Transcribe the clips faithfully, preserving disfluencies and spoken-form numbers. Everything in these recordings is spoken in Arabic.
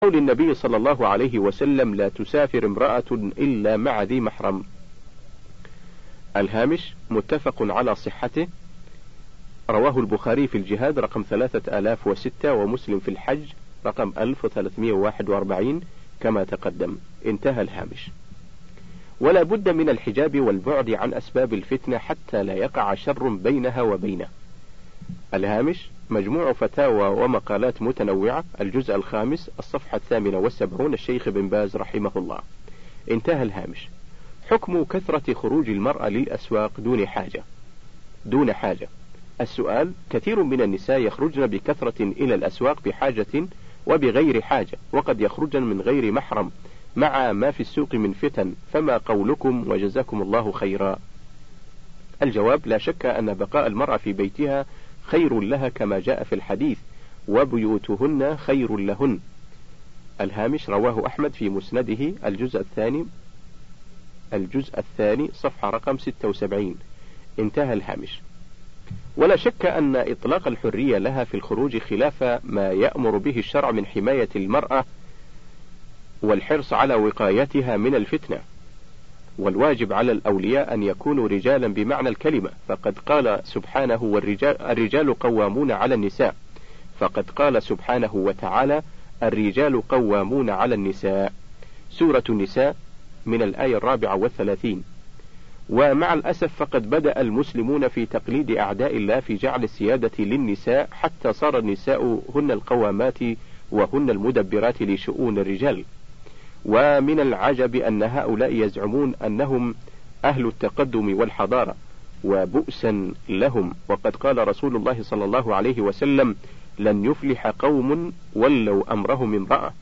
قول النبي صلى الله عليه وسلم: لا تسافر امرأة إلا مع ذي محرم. الهامش متفق على صحته، رواه البخاري في الجهاد رقم ثلاثة آلاف وستة، ومسلم في الحج رقم ألف وثلاثمائة وواحد وأربعين كما تقدم. انتهى الهامش. ولا بد من الحجاب والبعد عن أسباب الفتنة حتى لا يقع شر بينها وبينه. الهامش مجموع فتاوى ومقالات متنوعة، الجزء الخامس، الصفحة الثامنة والسبعون، الشيخ بن باز رحمه الله. انتهى الهامش. حكم كثرة خروج المرأة للأسواق دون حاجة. دون حاجة. السؤال: كثير من النساء يخرجن بكثرة إلى الأسواق بحاجة وبغير حاجة، وقد يخرجن من غير محرم مع ما في السوق من فتن، فما قولكم وجزاكم الله خيرا؟ الجواب: لا شك أن بقاء المرأة في بيتها خير لها كما جاء في الحديث: وبيوتهن خير لهن. الهامش رواه أحمد في مسنده الجزء الثاني الجزء الثاني صفحة رقم ستة وسبعين. انتهى الهامش. ولا شك أن إطلاق الحرية لها في الخروج خلاف ما يأمر به الشرع من حماية المرأة والحرص على وقايتها من الفتنة، والواجب على الأولياء أن يكونوا رجالا بمعنى الكلمة، فقد قال سبحانه: والرجال الرجال قوامون على النساء، فقد قال سبحانه وتعالى: الرجال قوامون على النساء، سورة النساء من الآية الرابعة والثلاثين. ومع الأسف فقد بدأ المسلمون في تقليد أعداء الله في جعل السيادة للنساء، حتى صار النساء هن القوامات وهن المدبرات لشؤون الرجال. ومن العجب أن هؤلاء يزعمون أنهم أهل التقدم والحضارة، وبؤسا لهم، وقد قال رسول الله صلى الله عليه وسلم: لن يفلح قوم ولوا أمرهم امرأة.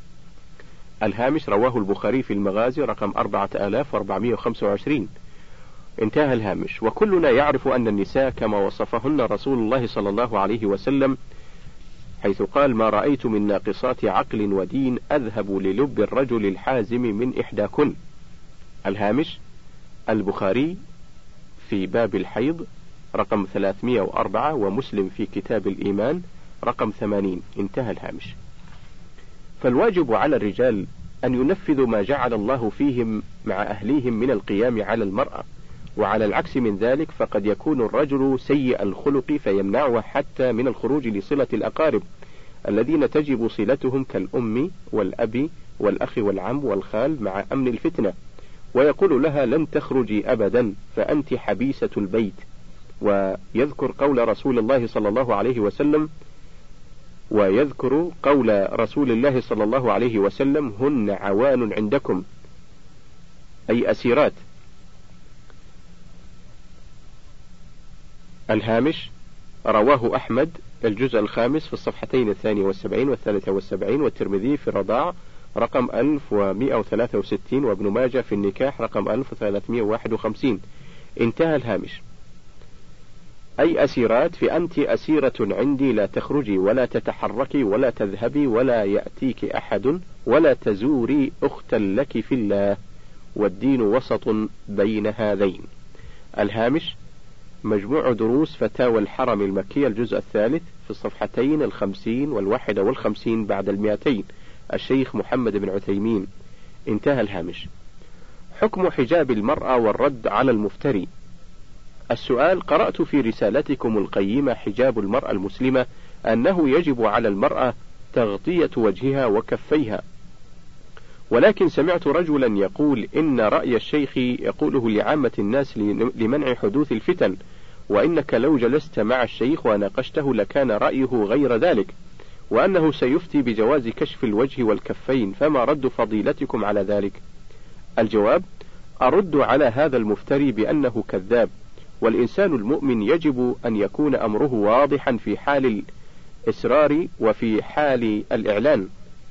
الهامش رواه البخاري في المغازي رقم أربعة آلاف وأربعمائة وخمسة وعشرين. انتهى الهامش. وكلنا يعرف أن النساء كما وصفهن رسول الله صلى الله عليه وسلم، حيث قال: ما رأيت من ناقصات عقل ودين أذهب للب الرجل الحازم من إحداكن. الهامش البخاري في باب الحيض رقم ثلاثمائة وأربعة، ومسلم في كتاب الإيمان رقم ثمانين. انتهى الهامش. فالواجب على الرجال أن ينفذوا ما جعل الله فيهم مع أهليهم من القيام على المرأة، وعلى العكس من ذلك فقد يكون الرجل سيء الخلق فيمنعه حتى من الخروج لصلة الأقارب الذين تجب صلتهم كالأم والأب والأخ والعم والخال مع أمن الفتنة، ويقول لها: لن تخرجي أبدا فأنت حبيسة البيت. ويذكر قول رسول الله صلى الله عليه وسلم ويذكر قول رسول الله صلى الله عليه وسلم: هن عوان عندكم، أي أسيرات. الهامش رواه أحمد الجزء الخامس في الصفحتين الثانية والسبعين والثالثة والسبعين، والترمذي في الرضاع رقم ألف ومائة وثلاثة وستين، وابن ماجه في النكاح رقم ألف وثلاثمائة وواحد وخمسين. انتهى الهامش. أي أسيرات، فأنت أسيرة عندي، لا تخرجي ولا تتحركي ولا تذهبي ولا يأتيك أحد ولا تزوري أختا لك في الله، والدين وسط بين هذين. الهامش مجموع دروس فتاوى الحرم المكي الجزء الثالث في الصفحتين الخمسين والواحدة والخمسين بعد المئتين، الشيخ محمد بن عثيمين. انتهى الهامش. حكم حجاب المرأة والرد على المفتري. السؤال: قرأت في رسالتكم القيمة حجاب المرأة المسلمة أنه يجب على المرأة تغطية وجهها وكفيها، ولكن سمعت رجلا يقول إن رأي الشيخ يقوله لعامة الناس لمنع حدوث الفتن، وإنك لو جلست مع الشيخ وناقشته لكان رأيه غير ذلك، وأنه سيفتي بجواز كشف الوجه والكفين، فما رد فضيلتكم على ذلك؟ الجواب: أرد على هذا المفتري بأنه كذاب، والإنسان المؤمن يجب أن يكون أمره واضحا في حال الإسرار وفي حال الإعلان.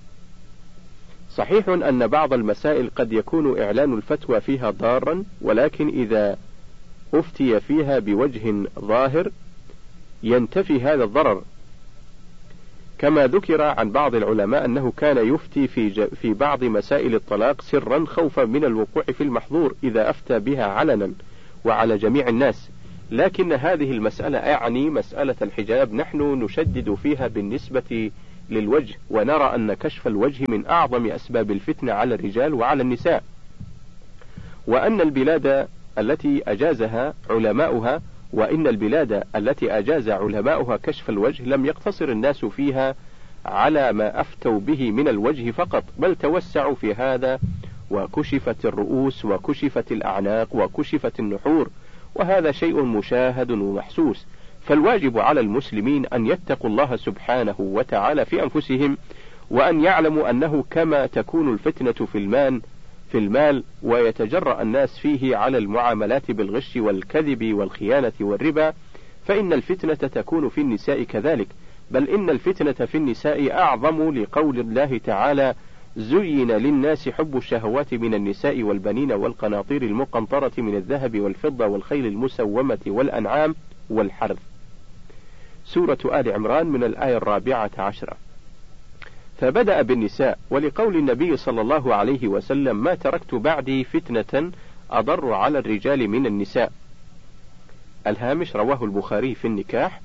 صحيح أن بعض المسائل قد يكون إعلان الفتوى فيها ضارا، ولكن إذا أفتي فيها بوجه ظاهر ينتفي هذا الضرر، كما ذكر عن بعض العلماء أنه كان يفتي في, في بعض مسائل الطلاق سرا خوفا من الوقوع في المحظور إذا أفتى بها علنا وعلى جميع الناس. لكن هذه المسألة، أعني مسألة الحجاب، نحن نشدد فيها بالنسبة للوجه، ونرى أن كشف الوجه من أعظم أسباب الفتنة على الرجال وعلى النساء، وأن البلاد التي أجازها علماؤها وإن البلاد التي أجاز علماؤها كشف الوجه لم يقتصر الناس فيها على ما أفتوا به من الوجه فقط، بل توسعوا في هذا وكشفت الرؤوس وكشفت الأعناق وكشفت النحور، وهذا شيء مشاهد ومحسوس. فالواجب على المسلمين أن يتقوا الله سبحانه وتعالى في أنفسهم، وأن يعلموا أنه كما تكون الفتنة في المال في المال ويتجرأ الناس فيه على المعاملات بالغش والكذب والخيانة والربا، فإن الفتنة تكون في النساء كذلك، بل إن الفتنة في النساء أعظم، لقول الله تعالى: زين للناس حب الشهوات من النساء والبنين والقناطير المقنطرة من الذهب والفضة والخيل المسومة والأنعام والحرث. سورة آل عمران من الآية الرابعة عشرة. فبدأ بالنساء، ولقول النبي صلى الله عليه وسلم: ما تركت بعدي فتنة أضر على الرجال من النساء. الهامش: رواه البخاري في النكاح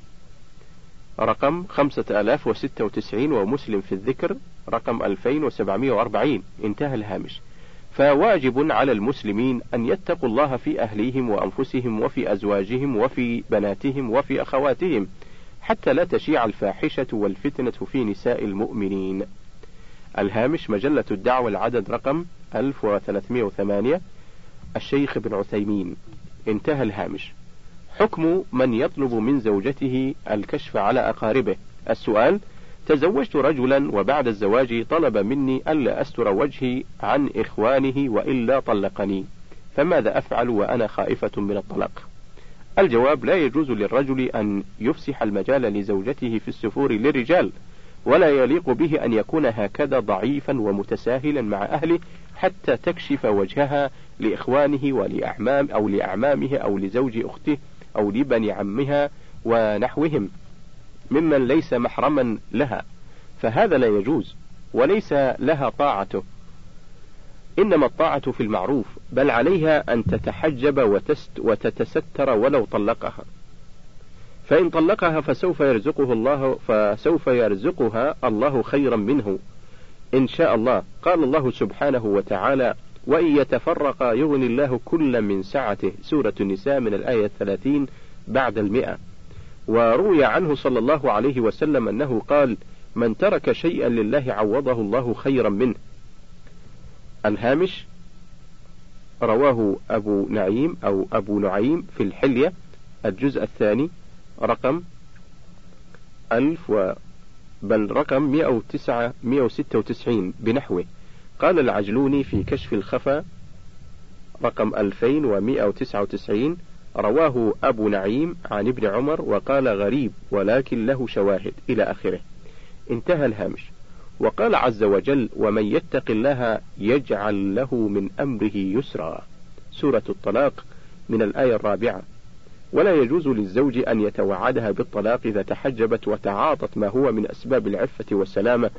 رقم خمسة آلاف وستة وتسعين، ومسلم في الذكر رقم ألفين وسبعمائة وأربعين. انتهى الهامش. فواجب على المسلمين أن يتقوا الله في أهليهم وأنفسهم وفي أزواجهم وفي بناتهم وفي أخواتهم، حتى لا تشيع الفاحشة والفتنة في نساء المؤمنين. الهامش: مجلة الدعوة العدد رقم ألف وثلاثمائة وثمانية، الشيخ ابن عثيمين. انتهى الهامش. حكم من يطلب من زوجته الكشف على أقاربه. السؤال: تزوجت رجلا وبعد الزواج طلب مني ألا أستر وجهي عن إخوانه وإلا طلقني، فماذا أفعل وأنا خائفة من الطلاق؟ الجواب: لا يجوز للرجل أن يفسح المجال لزوجته في السفور للرجال، ولا يليق به أن يكون هكذا ضعيفا ومتساهلا مع أهله حتى تكشف وجهها لإخوانه ولأعمام أو لأعمامه أو لزوج أخته أو لبني عمها ونحوهم ممن ليس محرما لها، فهذا لا يجوز وليس لها طاعته، إنما الطاعة في المعروف، بل عليها أن تتحجب وتست وتتستر ولو طلقها، فإن طلقها فسوف يرزقه الله فسوف يرزقها الله خيرا منه إن شاء الله. قال الله سبحانه وتعالى: وإن يتفرقا يغني الله كلا من سعته. سورة النساء من الآية الثلاثين بعد المئة. وروي عنه صلى الله عليه وسلم أنه قال: من ترك شيئا لله عوضه الله خيرا منه. الهامش: رواه أبو نعيم أو أبو نعيم في الحلية الجزء الثاني رقم ألف و بل رقم مئة وتسعة مئة وستة وتسعين بنحوه. قال العجلوني في كشف الخفا رقم ألفين ومئة وتسعة وتسعين: رواه أبو نعيم عن ابن عمر وقال غريب ولكن له شواهد، إلى آخره. انتهى الهامش. وقال عز وجل: ومن يتق الله يجعل له من أمره يسرا. سورة الطلاق من الآية الرابعة. ولا يجوز للزوج أن يتوعدها بالطلاق إذا تحجبت وتعاطت ما هو من أسباب العفة والسلامة،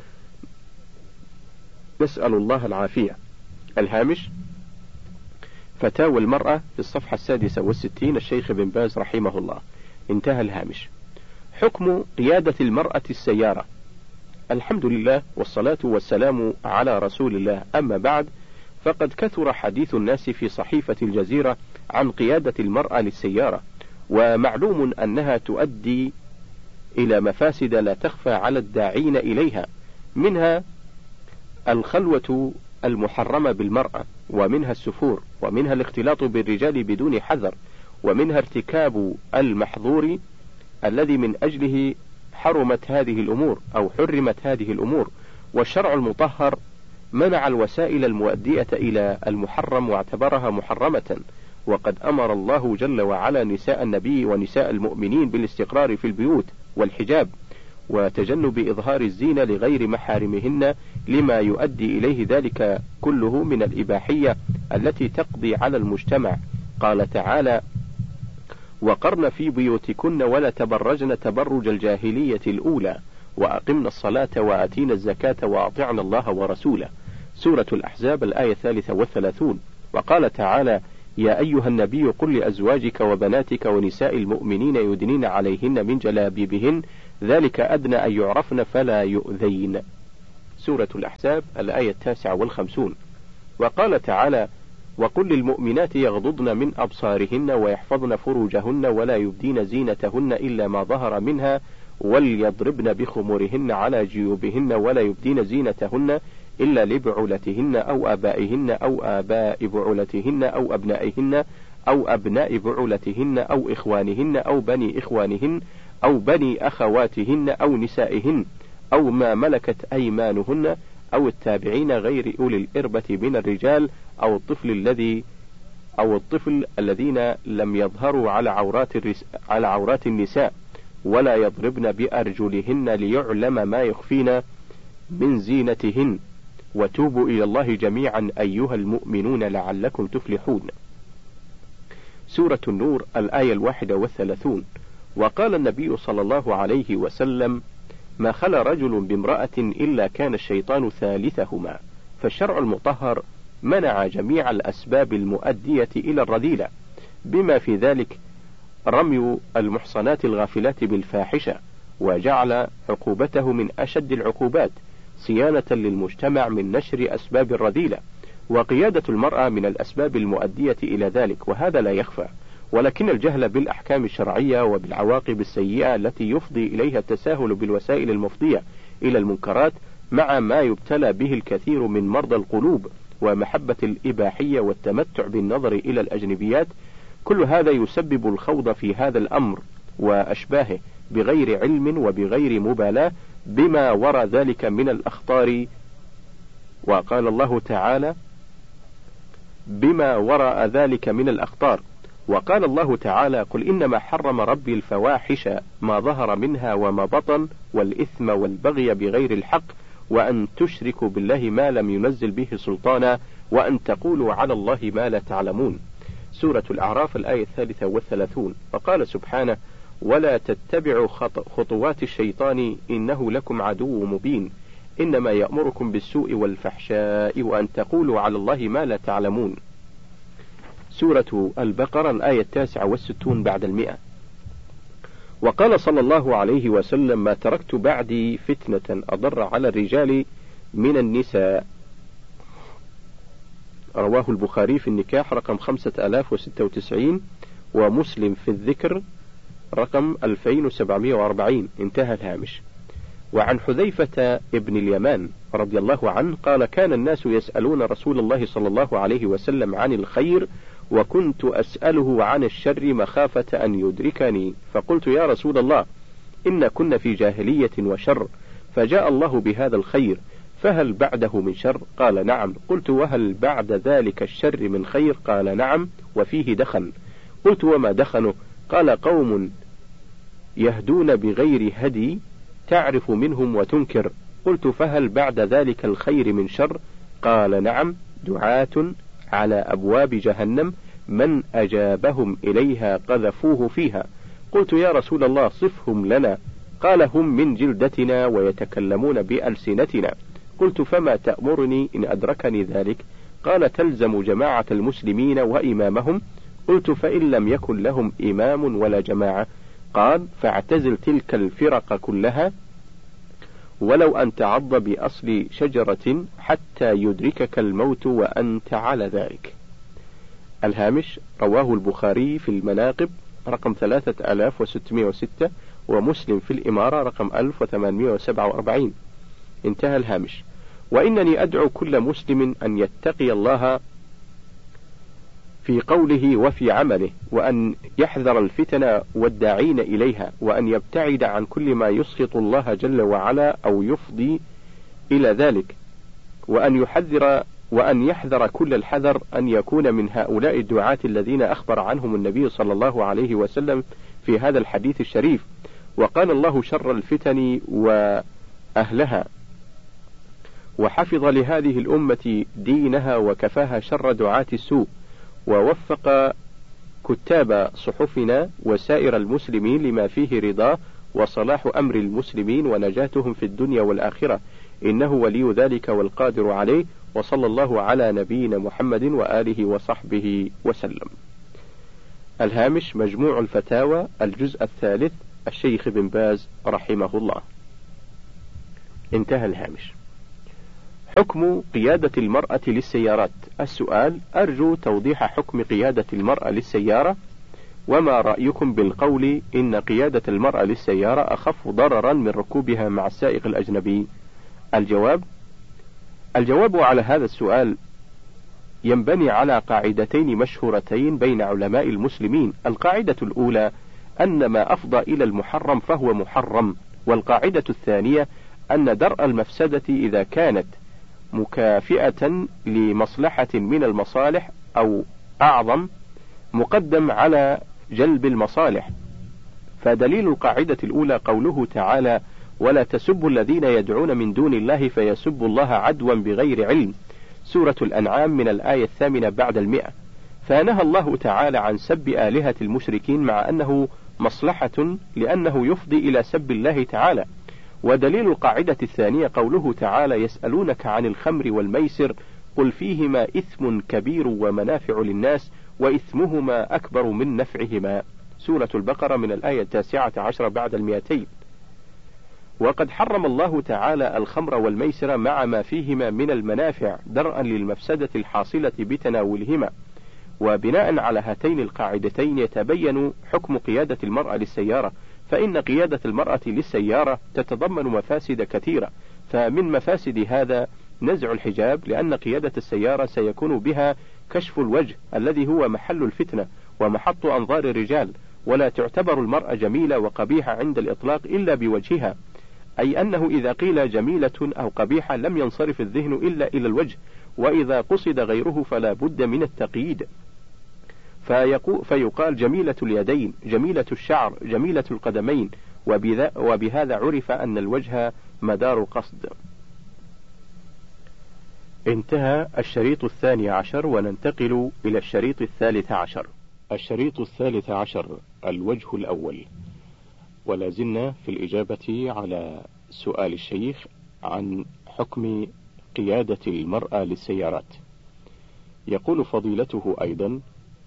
نسأل الله العافية. الهامش: فتاوى المرأة في الصفحة السادسة والستين، الشيخ بن باز رحمه الله. انتهى الهامش. حكم قيادة المرأة السيارة. الحمد لله والصلاة والسلام على رسول الله، أما بعد، فقد كثر حديث الناس في صحيفة الجزيرة عن قيادة المرأة للسيارة، ومعلوم أنها تؤدي إلى مفاسد لا تخفى على الداعين إليها، منها الخلوة المحرمة بالمرأة، ومنها السفور، ومنها الاختلاط بالرجال بدون حذر، ومنها ارتكاب المحظور الذي من أجله حرمت هذه الأمور أو حرمت هذه الأمور. والشرع المطهر منع الوسائل المؤدية إلى المحرم واعتبرها محرمة، وقد أمر الله جل وعلا نساء النبي ونساء المؤمنين بالاستقرار في البيوت والحجاب وتجنب إظهار الزينة لغير محارمهن، لما يؤدي إليه ذلك كله من الإباحية التي تقضي على المجتمع. قال تعالى: وقرن في بيوتكن ولا تبرجن تبرج الجاهلية الأولى وأقمنا الصلاة وآتينا الزكاة وأطعنا الله ورسوله. سورة الأحزاب الآية الثالثة والثلاثون. وقال تعالى: يا أيها النبي قل لأزواجك وبناتك ونساء المؤمنين يدنين عليهن من جلابيبهن ذلك أدنى أن يعرفن فلا يؤذين. سورة الأحزاب الآية التاسعة والخمسون. وقال تعالى: وقل للمؤمنات يغضضن من أبصارهن ويحفظن فروجهن ولا يبدين زينتهن إلا ما ظهر منها وليضربن بخمورهن على جيوبهن ولا يبدين زينتهن إلا لبعولتهن أو آبائهن أو آباء بعولتهن أو أبنائهن أو أبناء بعولتهن أو إخوانهن أو بني إخوانهن أو بني أخواتهن أو نسائهن أو ما ملكت أيمانهن أو التابعين غير أولي الإربة من الرجال أو الطفل الذي أو الطفل الذين لم يظهروا على عورات الرس... على عورات النساء ولا يضربن بأرجلهن ليعلم ما يخفين من زينتهن وتوبوا إلى الله جميعا أيها المؤمنون لعلكم تفلحون. سورة النور الآية الواحدة والثلاثون. وقال النبي صلى الله عليه وسلم: ما خلا رجل بامرأة إلا كان الشيطان ثالثهما. فالشرع المطهر منع جميع الأسباب المؤدية إلى الرذيلة، بما في ذلك رمي المحصنات الغافلات بالفاحشة، وجعل عقوبته من أشد العقوبات صيانة للمجتمع من نشر أسباب الرذيلة، وقيادة المرأة من الأسباب المؤدية إلى ذلك، وهذا لا يخفى. ولكن الجهل بالأحكام الشرعية وبالعواقب السيئة التي يفضي إليها التساهل بالوسائل المفضية إلى المنكرات، مع ما يبتلى به الكثير من مرضى القلوب ومحبة الإباحية والتمتع بالنظر إلى الأجنبيات، كل هذا يسبب الخوض في هذا الأمر وأشباهه بغير علم وبغير مبالاة بما وراء ذلك من الأخطار. وقال الله تعالى: بما وراء ذلك من الأخطار. وقال الله تعالى: قل إنما حرم ربي الفواحش ما ظهر منها وما بطن والإثم والبغي بغير الحق وأن تشركوا بالله ما لم ينزل به سلطانا وأن تقولوا على الله ما لا تعلمون. سورة الأعراف الآية الثالثة والثلاثون. وقال سبحانه: ولا تتبعوا خطوات الشيطان إنه لكم عدو مبين إنما يأمركم بالسوء والفحشاء وأن تقولوا على الله ما لا تعلمون. سورة البقرة الآية التاسعة والستون بعد المئة. وقال صلى الله عليه وسلم: ما تركت بعدي فتنة أضر على الرجال من النساء. رواه البخاري في النكاح رقم خمسة آلاف وستة وتسعين، ومسلم في الذكر رقم ألفين وسبعمائة وأربعين. انتهى الهامش. وعن حذيفة ابن اليمان رضي الله عنه قال: كان الناس يسألون رسول الله صلى الله عليه وسلم عن الخير وكنت أسأله عن الشر مخافة أن يدركني، فقلت: يا رسول الله إن كنا في جاهلية وشر، فجاء الله بهذا الخير، فهل بعده من شر؟ قال: نعم. قلت: وهل بعد ذلك الشر من خير؟ قال: نعم، وفيه دخن. قلت: وما دخنه؟ قال: قوم يهدون بغير هدي تعرف منهم وتنكر. قلت: فهل بعد ذلك الخير من شر؟ قال: نعم، دعاة على أبواب جهنم من أجابهم إليها قذفوه فيها. قلت: يا رسول الله صفهم لنا. قال: هم من جلدتنا ويتكلمون بألسنتنا. قلت: فما تأمرني إن أدركني ذلك؟ قال: تلزم جماعة المسلمين وإمامهم. قلت: فإن لم يكن لهم إمام ولا جماعة؟ قال: فاعتزل تلك الفرق كلها ولو أن تعض بأصل شجرة حتى يدركك الموت وأنت على ذلك. الهامش. رواه البخاري في المناقب رقم ثلاثة آلاف وستمائة وستة، ومسلم في الإمارة رقم ألف وثمانمائة وسبعة وأربعين. انتهى الهامش. وإنني أدعو كل مسلم أن يتقي الله في قوله وفي عمله، وأن يحذر الفتن والداعين إليها، وأن يبتعد عن كل ما يسخط الله جل وعلا أو يفضي إلى ذلك، وأن يحذر وأن يحذر كل الحذر أن يكون من هؤلاء الدعاة الذين أخبر عنهم النبي صلى الله عليه وسلم في هذا الحديث الشريف. وقال الله: شر الفتن وأهلها، وحفظ لهذه الأمة دينها وكفاها شر دعاة السوء، ووفق كتاب صحفنا وسائر المسلمين لما فيه رضاه وصلاح أمر المسلمين ونجاتهم في الدنيا والآخرة، إنه ولي ذلك والقادر عليه. وصلى الله على نبينا محمد وآله وصحبه وسلم. الهامش. مجموع الفتاوى الجزء الثالث الشيخ بن باز رحمه الله. انتهى الهامش. حكم قيادة المرأة للسيارات. السؤال: أرجو توضيح حكم قيادة المرأة للسيارة، وما رأيكم بالقول إن قيادة المرأة للسيارة أخف ضررا من ركوبها مع السائق الأجنبي؟ الجواب: الجواب على هذا السؤال ينبني على قاعدتين مشهورتين بين علماء المسلمين. القاعدة الأولى أن ما أفضى إلى المحرم فهو محرم، والقاعدة الثانية أن درء المفسدة إذا كانت مكافئة لمصلحة من المصالح أو أعظم مقدم على جلب المصالح. فدليل القاعدة الأولى قوله تعالى: ولا تسبوا الذين يدعون من دون الله فيسبوا الله عدوا بغير علم، سورة الأنعام من الآية الثامنة بعد المئة. فنهى الله تعالى عن سب آلهة المشركين مع أنه مصلحة لأنه يفضي إلى سب الله تعالى. ودليل القاعدة الثانية قوله تعالى: يسألونك عن الخمر والميسر قل فيهما إثم كبير ومنافع للناس وإثمهما أكبر من نفعهما، سورة البقرة من الآية التاسعة عشر بعد المئتين. وقد حرم الله تعالى الخمر والميسر مع ما فيهما من المنافع درءا للمفسدة الحاصلة بتناولهما. وبناء على هاتين القاعدتين يتبين حكم قيادة المرأة للسيارة، فإن قيادة المرأة للسيارة تتضمن مفاسد كثيرة. فمن مفاسد هذا نزع الحجاب، لأن قيادة السيارة سيكون بها كشف الوجه الذي هو محل الفتنة ومحط أنظار الرجال، ولا تعتبر المرأة جميلة وقبيحة عند الإطلاق إلا بوجهها، أي أنه إذا قيل جميلة أو قبيحة لم ينصرف الذهن إلا إلى الوجه، وإذا قصد غيره فلا بد من التقييد، فيقال جميلة اليدين، جميلة الشعر، جميلة القدمين، وبهذا عرف أن الوجه مدار القصد. انتهى الشريط الثاني عشر، وننتقل إلى الشريط الثالث عشر. الشريط الثالث عشر: الوجه الأول. ولا زلنا في الإجابة على سؤال الشيخ عن حكم قيادة المرأة للسيارات. يقول فضيلته أيضا: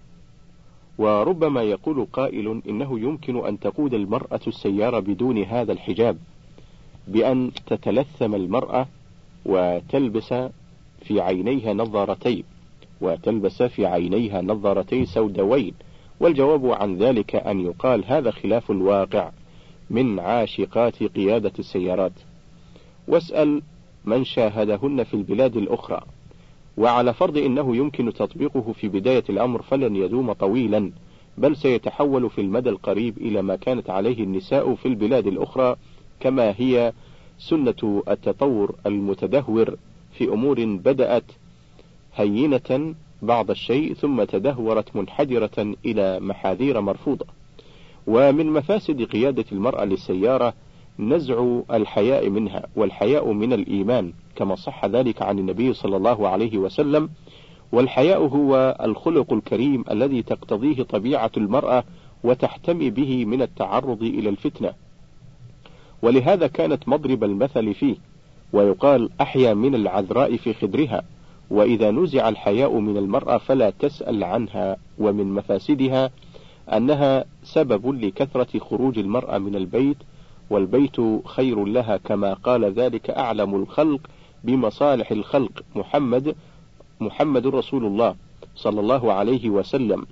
وربما يقول قائل إنه يمكن أن تقود المرأة السيارة بدون هذا الحجاب، بأن تتلثم المرأة وتلبس في عينيها نظارتين وتلبس في عينيها نظارتين سوداوين. والجواب عن ذلك أن يقال هذا خلاف الواقع من عاشقات قيادة السيارات، واسأل من شاهدهن في البلاد الأخرى. وعلى فرض إنه يمكن تطبيقه في بداية الأمر فلن يدوم طويلا، بل سيتحول في المدى القريب إلى ما كانت عليه النساء في البلاد الأخرى، كما هي سنة التطور المتدهور في أمور بدأت هينة بعض الشيء ثم تدهورت منحدرة إلى محاذير مرفوضة. ومن مفاسد قيادة المرأة للسيارة نزع الحياء منها، والحياء من الإيمان كما صح ذلك عن النبي صلى الله عليه وسلم. والحياء هو الخلق الكريم الذي تقتضيه طبيعة المرأة وتحتمي به من التعرض إلى الفتنة، ولهذا كانت مضرب المثل فيه، ويقال أحيا من العذراء في خدرها. وإذا نزع الحياء من المرأة فلا تسأل عنها. ومن مفاسدها أنها سبب لكثرة خروج المرأة من البيت، والبيت خير لها كما قال ذلك أعلم الخلق بمصالح الخلق محمد محمد رسول الله صلى الله عليه وسلم،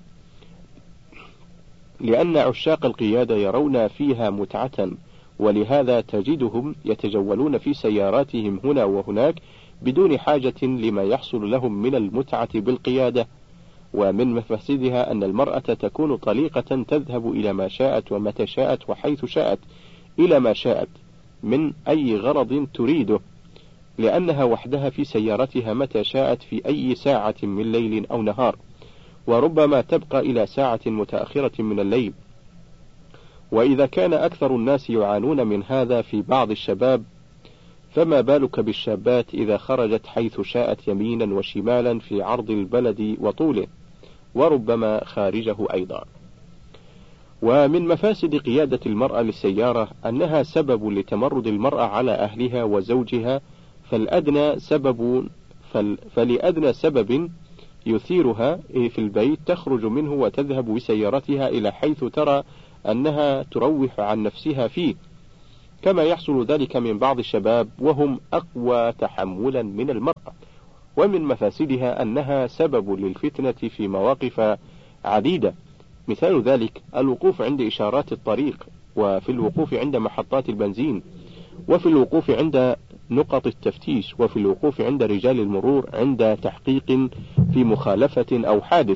لأن عشاق القيادة يرون فيها متعة، ولهذا تجدهم يتجولون في سياراتهم هنا وهناك بدون حاجة لما يحصل لهم من المتعة بالقيادة. ومن مفاسدها أن المرأة تكون طليقة تذهب إلى ما شاءت ومتى شاءت وحيث شاءت إلى ما شاءت من أي غرض تريده، لأنها وحدها في سيارتها متى شاءت في أي ساعة من ليل أو نهار، وربما تبقى إلى ساعة متأخرة من الليل. وإذا كان أكثر الناس يعانون من هذا في بعض الشباب، فما بالك بالشابات إذا خرجت حيث شاءت يمينا وشمالا في عرض البلد وطوله، وربما خارجه أيضا. ومن مفاسد قيادة المرأة للسيارة أنها سبب لتمرد المرأة على أهلها وزوجها، فالأدنى سبب فل فلأدنى سبب يثيرها في البيت تخرج منه وتذهب بسيارتها إلى حيث ترى أنها تروح عن نفسها فيه، كما يحصل ذلك من بعض الشباب وهم أقوى تحملا من المرأة. ومن مفاسدها أنها سبب للفتنة في مواقف عديدة، مثال ذلك الوقوف عند إشارات الطريق، وفي الوقوف عند محطات البنزين، وفي الوقوف عند نقط التفتيش، وفي الوقوف عند رجال المرور عند تحقيق في مخالفة أو حادث،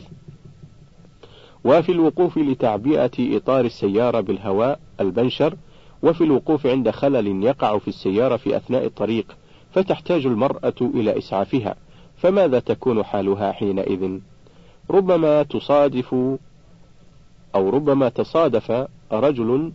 وفي الوقوف لتعبئة إطار السيارة بالهواء البنشر، وفي الوقوف عند خلل يقع في السيارة في أثناء الطريق فتحتاج المرأة إلى إسعافها، فماذا تكون حالها حينئذ؟ ربما تصادف أو ربما تصادف رجل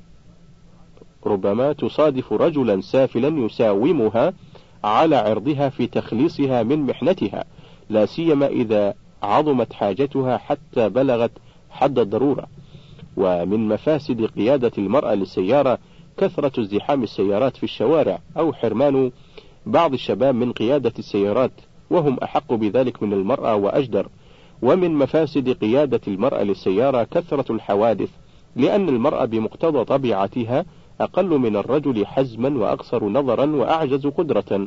ربما تصادف رجلا سافلا يساومها على عرضها في تخليصها من محنتها، لا سيما إذا عظمت حاجتها حتى بلغت حد الضرورة. ومن مفاسد قيادة المرأة للسيارة كثرة ازدحام السيارات في الشوارع، أو حرمان بعض الشباب من قيادة السيارات وهم أحق بذلك من المرأة وأجدر. ومن مفاسد قيادة المرأة للسيارة كثرة الحوادث، لأن المرأة بمقتضى طبيعتها أقل من الرجل حزما وأقصر نظرا وأعجز قدرة،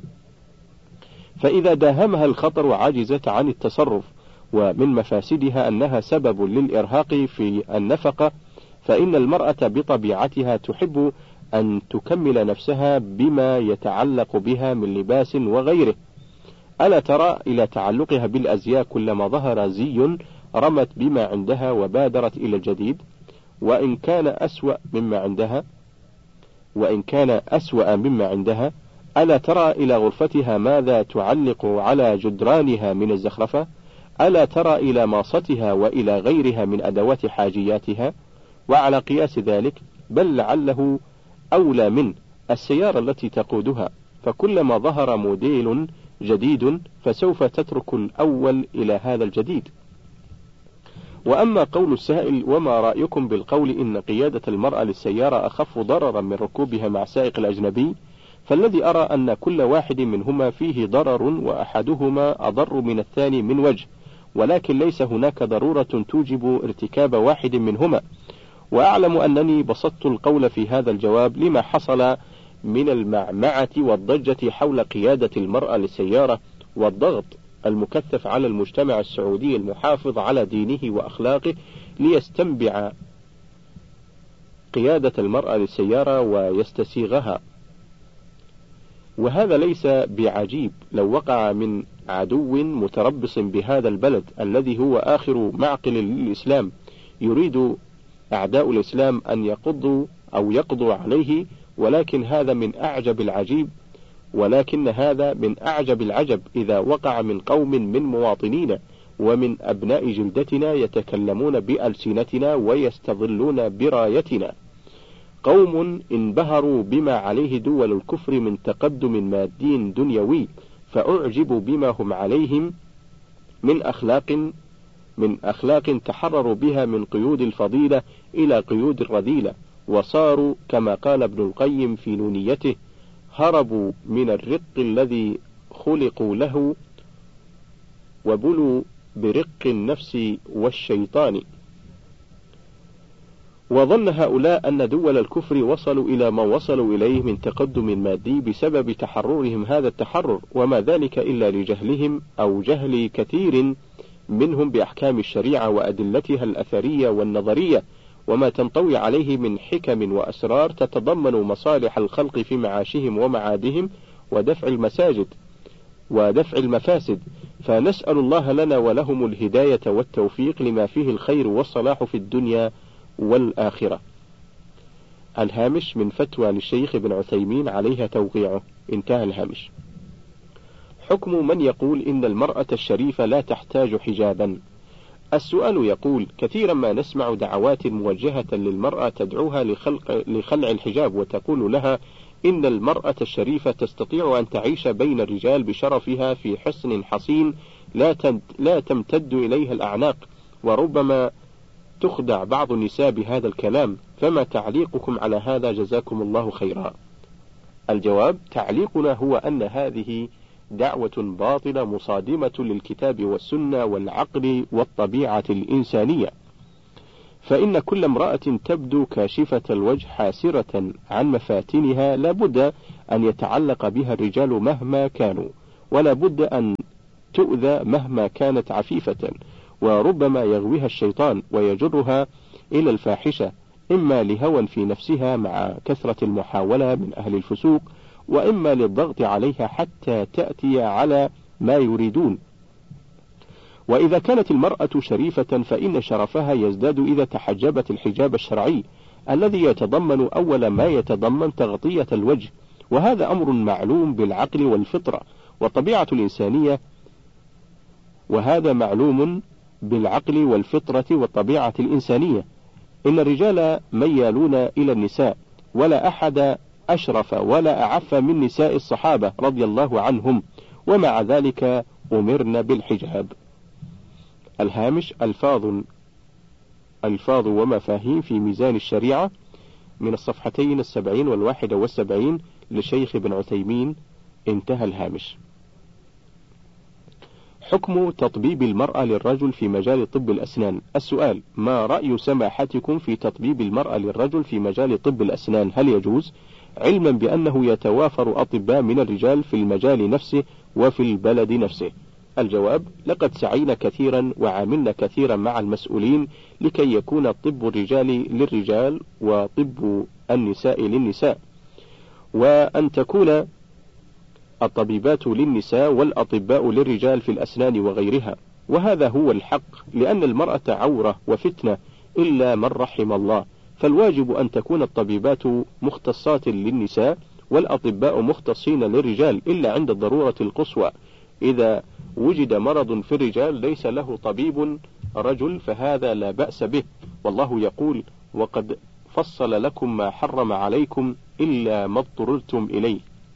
فإذا داهمها الخطر عجزت عن التصرف. ومن مفاسدها أنها سبب للإرهاق في النفقة، فإن المرأة بطبيعتها تحب أن تكمل نفسها بما يتعلق بها من لباس وغيره. ألا ترى إلى تعلقها بالأزياء كلما ظهر زي رمت بما عندها وبادرت إلى الجديد، وإن كان أسوأ مما عندها وإن كان أسوأ مما عندها ألا ترى إلى غرفتها ماذا تعلق على جدرانها من الزخرفة؟ ألا ترى إلى ماصتها وإلى غيرها من أدوات حاجياتها؟ وعلى قياس ذلك بل لعله أولى من السيارة التي تقودها، فكلما ظهر موديل جديد فسوف تترك الأول إلى هذا الجديد. وأما قول السائل وما رأيكم بالقول إن قيادة المرأة للسيارة أخف ضررا من ركوبها مع سائق الأجنبي، فالذي أرى أن كل واحد منهما فيه ضرر وأحدهما أضر من الثاني من وجه، ولكن ليس هناك ضرورة توجب ارتكاب واحد منهما. وأعلم أنني بسطت القول في هذا الجواب لما حصل من المعمعة والضجة حول قيادة المرأة للسيارة والضغط المكثف على المجتمع السعودي المحافظ على دينه وأخلاقه ليستنبع قيادة المرأة للسيارة ويستسيغها. وهذا ليس بعجيب لو وقع من عدو متربص بهذا البلد الذي هو آخر معقل للإسلام، يريد أعداء الإسلام أن يقضوا أو يقضوا عليه، ولكن هذا من أعجب العجيب ولكن هذا من أعجب العجب إذا وقع من قوم من مواطنينا ومن أبناء جلدتنا يتكلمون بألسنتنا ويستظلون برايتنا، قوم انبهروا بما عليه دول الكفر من تقدم مادي دنيوي، فأعجبوا بما هم عليهم من أخلاق من أخلاق تحرروا بها من قيود الفضيلة إلى قيود الرذيلة، وصاروا كما قال ابن القيم في نونيته هربوا من الرق الذي خلقوا له وبلوا برق النفس والشيطان. وظن هؤلاء أن دول الكفر وصلوا إلى ما وصلوا إليه من تقدم مادي بسبب تحررهم هذا التحرر، وما ذلك إلا لجهلهم أو جهل كثير منهم بأحكام الشريعة وأدلتها الأثرية والنظرية، وما تنطوي عليه من حكم وأسرار تتضمن مصالح الخلق في معاشهم ومعادهم ودفع المساجد ودفع المفاسد. فنسأل الله لنا ولهم الهداية والتوفيق لما فيه الخير والصلاح في الدنيا والآخرة. الهامش من فتوى للشيخ ابن عثيمين عليها توقيعه. انتهى الهامش. حكم من يقول إن المرأة الشريفة لا تحتاج حجابا. السؤال يقول: كثيرا ما نسمع دعوات موجهة للمرأة تدعوها لخلق لخلع الحجاب، وتقول لها إن المرأة الشريفة تستطيع أن تعيش بين الرجال بشرفها في حصن حصين لا لا تمتد إليها الأعناق، وربما تخدع بعض النساء بهذا الكلام، فما تعليقكم على هذا جزاكم الله خيرا؟ الجواب: تعليقنا هو أن هذه دعوة باطلة مصادمة للكتاب والسنة والعقل والطبيعة الإنسانية، فإن كل امرأة تبدو كاشفة الوجه حاسرة عن مفاتنها لا بد أن يتعلق بها الرجال مهما كانوا، ولا بد أن تؤذى مهما كانت عفيفة، وربما يغويها الشيطان ويجرها إلى الفاحشة، إما لهوى في نفسها مع كثرة المحاولة من أهل الفسوق، وإما للضغط عليها حتى تأتي على ما يريدون. وإذا كانت المرأة شريفة فإن شرفها يزداد إذا تحجبت الحجاب الشرعي الذي يتضمن أول ما يتضمن تغطية الوجه، وهذا أمر معلوم بالعقل والفطرة والطبيعة الإنسانية وهذا معلوم بالعقل والفطرة والطبيعة الإنسانية. إن الرجال ميالون إلى النساء، ولا أحد أشرف ولا أعف من نساء الصحابة رضي الله عنهم، ومع ذلك أمرنا بالحجاب. الهامش: ألفاظ ألفاظ ومفاهيم في ميزان الشريعة، من الصفحتين السبعين والواحدة والسبعين للشيخ ابن عثيمين. انتهى الهامش. حكم تطبيب المرأة للرجل في مجال طب الأسنان. السؤال: ما رأي سماحتكم في تطبيب المرأة للرجل في مجال طب الأسنان؟ هل يجوز؟ علما بأنه يتوافر أطباء من الرجال في المجال نفسه وفي البلد نفسه. الجواب: لقد سعينا كثيرا وعاملنا كثيرا مع المسؤولين لكي يكون طب الرجال للرجال وطب النساء للنساء، وأن تكون الطبيبات للنساء والأطباء للرجال في الأسنان وغيرها، وهذا هو الحق، لأن المرأة عورة وفتنة إلا من رحم الله، فالواجب أن تكون الطبيبات مختصات للنساء والأطباء مختصين للرجال، إلا عند الضرورة القصوى. إذا وجد مرض في الرجال ليس له طبيب رجل فهذا لا بأس به، والله يقول: وقد فصل لكم ما حرم عليكم إلا ما اضطررتم إليه.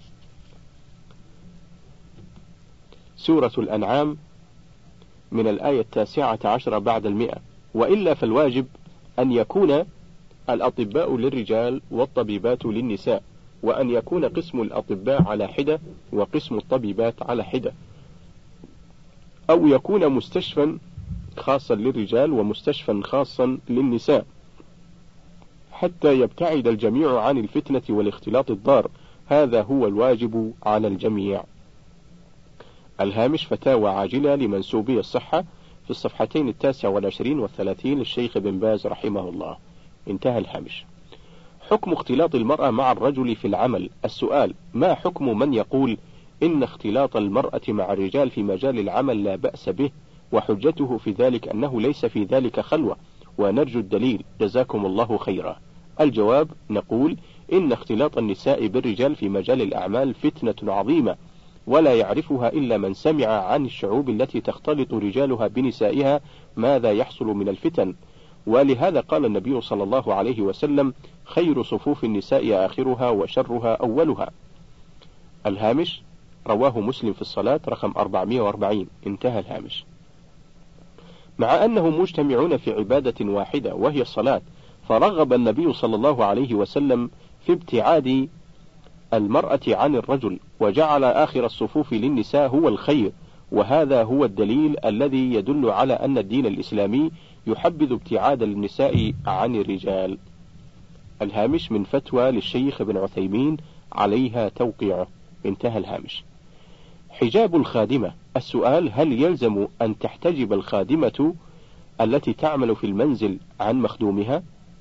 سورة الأنعام من الآية التاسعة عشر بعد المئة. وإلا فالواجب أن يكون الأطباء للرجال والطبيبات للنساء، وأن يكون قسم الأطباء على حدة وقسم الطبيبات على حدة، أو يكون مستشفى خاصا للرجال ومستشفى خاصا للنساء، حتى يبتعد الجميع عن الفتنة والاختلاط الضار. هذا هو الواجب على الجميع. الهامش: فتاوى عاجلة لمنسوبي الصحة، في الصفحتين التاسع والعشرين والثلاثين للشيخ بن باز رحمه الله. انتهى الهامش. حكم اختلاط المرأة مع الرجل في العمل. السؤال: ما حكم من يقول إن اختلاط المرأة مع الرجال في مجال العمل لا بأس به، وحجته في ذلك أنه ليس في ذلك خلوة، ونرجو الدليل جزاكم الله خيرا. الجواب: نقول إن اختلاط النساء بالرجال في مجال الأعمال فتنة عظيمة، ولا يعرفها إلا من سمع عن الشعوب التي تختلط رجالها بنسائها ماذا يحصل من الفتن، ولهذا قال النبي صلى الله عليه وسلم: خير صفوف النساء آخرها وشرها أولها. الهامش: رواه مسلم في الصلاة رقم أربعمائة وأربعين. انتهى الهامش. مع أنهم مجتمعون في عبادة واحدة وهي الصلاة، فرغب النبي صلى الله عليه وسلم في ابتعاد المرأة عن الرجل، وجعل آخر الصفوف للنساء هو الخير، وهذا هو الدليل الذي يدل على أن الدين الإسلامي يحبذ ابتعاد النساء عن الرجال. الهامش من فتوى للشيخ ابن عثيمين عليها توقيعه. انتهى الهامش. حجاب الخادمة. السؤال: هل يلزم أن تحتجب الخادمة التي تعمل في المنزل عن مخدومها؟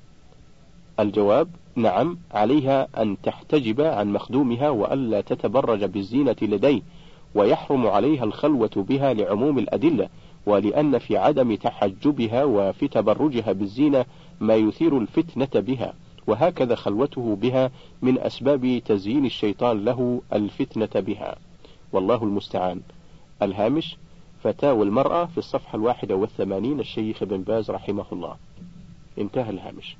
الجواب: نعم، عليها أن تحتجب عن مخدومها وألا تتبرج بالزينة لديه، ويحرم عليها الخلوة بها لعموم الأدلة، ولأن في عدم تحجبها وفي تبرجها بالزينة ما يثير الفتنة بها، وهكذا خلوته بها من أسباب تزيين الشيطان له الفتنة بها، والله المستعان. الهامش: فتاوى المرأة في الصفحة الواحدة والثمانين الشيخ بن باز رحمه الله. انتهى الهامش.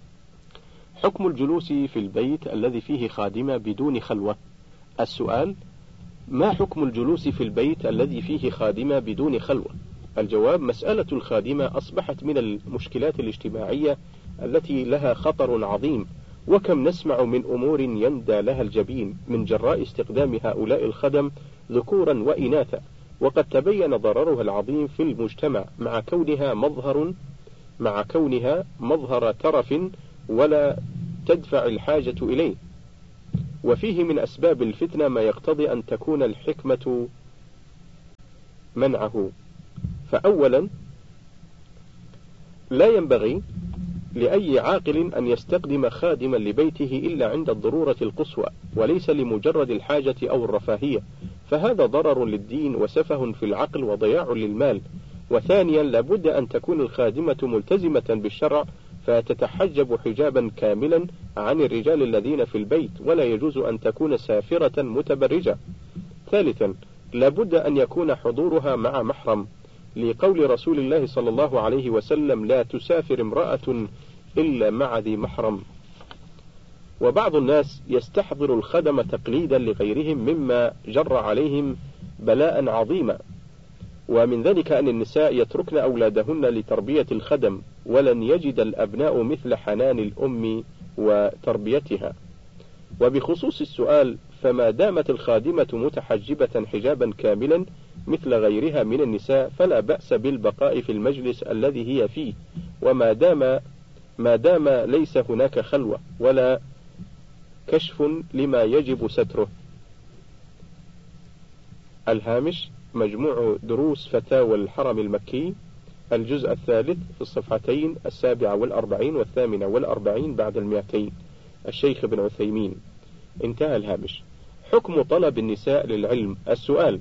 حكم الجلوس في البيت الذي فيه خادمة بدون خلوة. السؤال: ما حكم الجلوس في البيت الذي فيه خادمة بدون خلوة؟ الجواب: مسألة الخادمة أصبحت من المشكلات الاجتماعية التي لها خطر عظيم، وكم نسمع من أمور يندى لها الجبين من جراء استخدام هؤلاء الخدم ذكورا وإناثا، وقد تبين ضررها العظيم في المجتمع مع كونها مظهر مع كونها مظهر ترف ولا تدفع الحاجة إليه. وفيه من أسباب الفتنة ما يقتضي أن تكون الحكمة منعه. فأولا، لا ينبغي لأي عاقل أن يستخدم خادما لبيته إلا عند الضرورة القصوى، وليس لمجرد الحاجة أو الرفاهية، فهذا ضرر للدين وسفه في العقل وضياع للمال. وثانيا، لابد أن تكون الخادمة ملتزمة بالشرع فتتحجب حجابا كاملا عن الرجال الذين في البيت، ولا يجوز أن تكون سافرة متبرجة. ثالثا، لابد أن يكون حضورها مع محرم، لقول رسول الله صلى الله عليه وسلم: لا تسافر امرأة إلا مع ذي محرم. وبعض الناس يستحضر الخدم تقليدا لغيرهم مما جر عليهم بلاء عظيما، ومن ذلك أن النساء يتركن أولادهن لتربية الخدم، ولن يجد الأبناء مثل حنان الأم وتربيتها. وبخصوص السؤال، فما دامت الخادمة متحجبة حجابا كاملا مثل غيرها من النساء فلا بأس بالبقاء في المجلس الذي هي فيه، وما دام ما دام ليس هناك خلوة ولا كشف لما يجب ستره. الهامش: مجموع دروس فتاوى الحرم المكي، الجزء الثالث، في الصفحتين السابعة والأربعين والثامنة والأربعين بعد المئتين، الشيخ ابن عثيمين. انتهى الهامش. حكم طلب النساء للعلم. السؤال: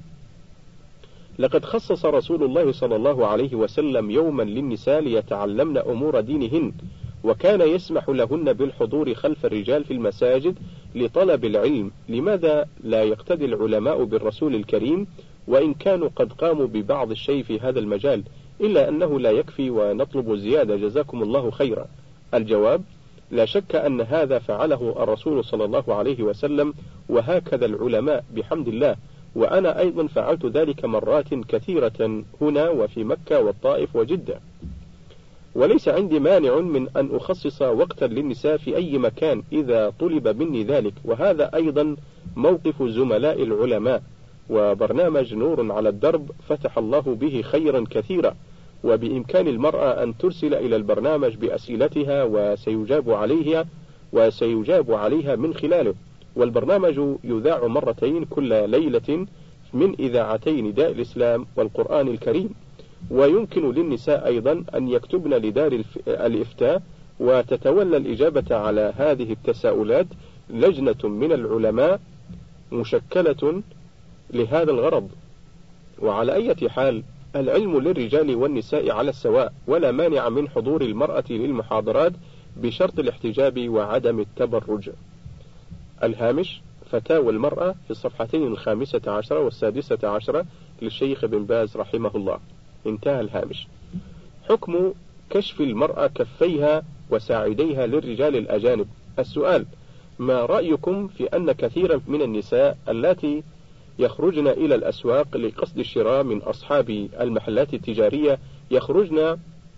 لقد خصص رسول الله صلى الله عليه وسلم يوما للنساء ليتعلمن أمور دينهن، وكان يسمح لهن بالحضور خلف الرجال في المساجد لطلب العلم. لماذا لا يقتدي العلماء بالرسول الكريم وإن كانوا قد قاموا ببعض الشيء في هذا المجال، إلا أنه لا يكفي ونطلب زيادة؟ جزاكم الله خيرا. الجواب: لا شك أن هذا فعله الرسول صلى الله عليه وسلم، وهكذا العلماء بحمد الله، وأنا أيضا فعلت ذلك مرات كثيرة هنا وفي مكة والطائف وجدة، وليس عندي مانع من أن أخصص وقتا للنساء في أي مكان إذا طلب مني ذلك. وهذا أيضا موقف زملاء العلماء. وبرنامج نور على الدرب فتح الله به خيرا كثيرا، وبإمكان المرأة أن ترسل إلى البرنامج بأسئلتها وسيجاب عليها وسيجاب عليها من خلاله. والبرنامج يذاع مرتين كل ليلة من إذاعتي نداء الإسلام والقرآن الكريم. ويمكن للنساء أيضا أن يكتبن لدار الإفتاء وتتولى الإجابة على هذه التساؤلات لجنة من العلماء مشكلة لهذا الغرض. وعلى أي حال، العلم للرجال والنساء على السواء، ولا مانع من حضور المرأة للمحاضرات بشرط الاحتجاب وعدم التبرج. الهامش: فتاوى المرأة، في الصفحتين الخامسة عشرة والسادسة عشرة للشيخ بن باز رحمه الله. انتهى الهامش. حكم كشف المرأة كفيها وساعديها للرجال الأجانب. السؤال: ما رأيكم في أن كثيرا من النساء اللاتي يخرجن إلى الأسواق لقصد الشراء من أصحاب المحلات التجارية يخرجن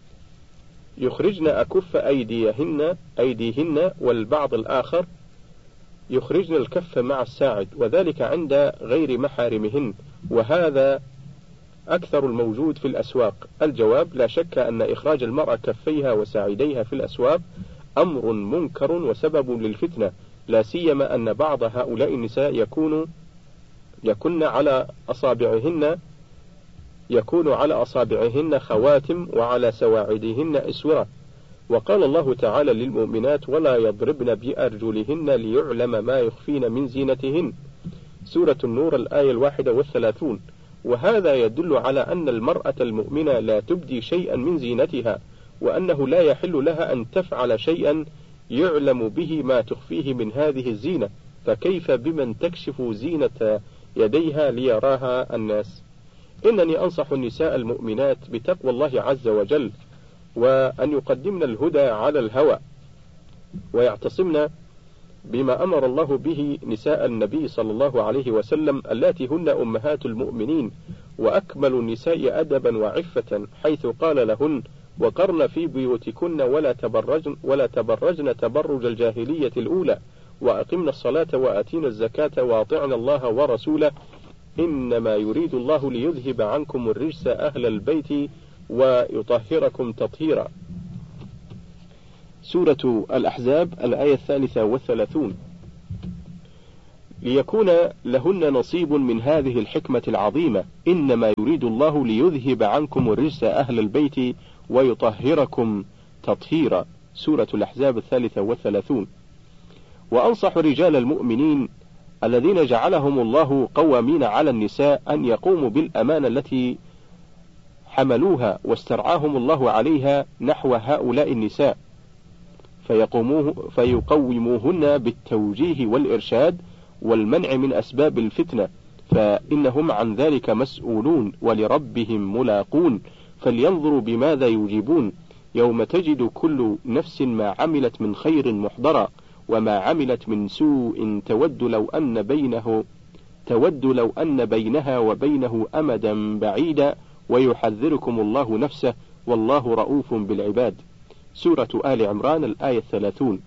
يخرجن أكف أيديهن أيديهن والبعض الآخر يخرجن الكف مع الساعد، وذلك عند غير محارمهن، وهذا أكثر الموجود في الأسواق؟ الجواب: لا شك أن إخراج المرأة كفيها وساعديها في الأسواق أمر منكر وسبب للفتنة، لا سيما أن بعض هؤلاء النساء يكون يكن على أصابعهن يكون على أصابعهن خواتم وعلى سواعدهن إسورة. وقال الله تعالى للمؤمنات: ولا يضربن بأرجلهن ليعلم ما يخفين من زينتهن، سورة النور الآية الواحدة والثلاثون. وهذا يدل على أن المرأة المؤمنة لا تبدي شيئا من زينتها، وأنه لا يحل لها أن تفعل شيئا يعلم به ما تخفيه من هذه الزينة، فكيف بمن تكشف زينة يديها ليراها الناس؟ إنني أنصح النساء المؤمنات بتقوى الله عز وجل، وأن يقدمن الهدى على الهوى، ويعتصمن بما أمر الله به نساء النبي صلى الله عليه وسلم اللاتي هن أمهات المؤمنين وأكمل النساء أدبا وعفة، حيث قال لهن: وقرن في بيوتكن ولا تبرجن ولا تبرجن تبرج الجاهلية الأولى، وأقمنا الصلاة وآتينا الزكاة وأطعنا الله ورسوله، إنما يريد الله ليذهب عنكم الرجس أهل البيت ويطهركم تطهيرا. سورة الأحزاب الآية الثالثة والثلاثون. ليكون لهن نصيب من هذه الحكمة العظيمة، إنما يريد الله ليذهب عنكم الرجس أهل البيت ويطهركم تطهيرا. سورة الأحزاب الثالثة والثلاثون. وأنصح رجال المؤمنين الذين جعلهم الله قوامين على النساء أن يقوموا بالأمانة التي حملوها واسترعاهم الله عليها نحو هؤلاء النساء، فيقوموه فيقوموهن بالتوجيه والإرشاد والمنع من أسباب الفتنة، فإنهم عن ذلك مسؤولون ولربهم ملاقون، فلينظروا بماذا يجيبون يوم تجد كل نفس ما عملت من خير محضرا، وما عملت من سوء تود لو أن بينه تود لو أن بينها وبينه أمدا بعيدا، ويحذركم الله نفسه والله رؤوف بالعباد. سورة آل عمران الآية الثلاثون.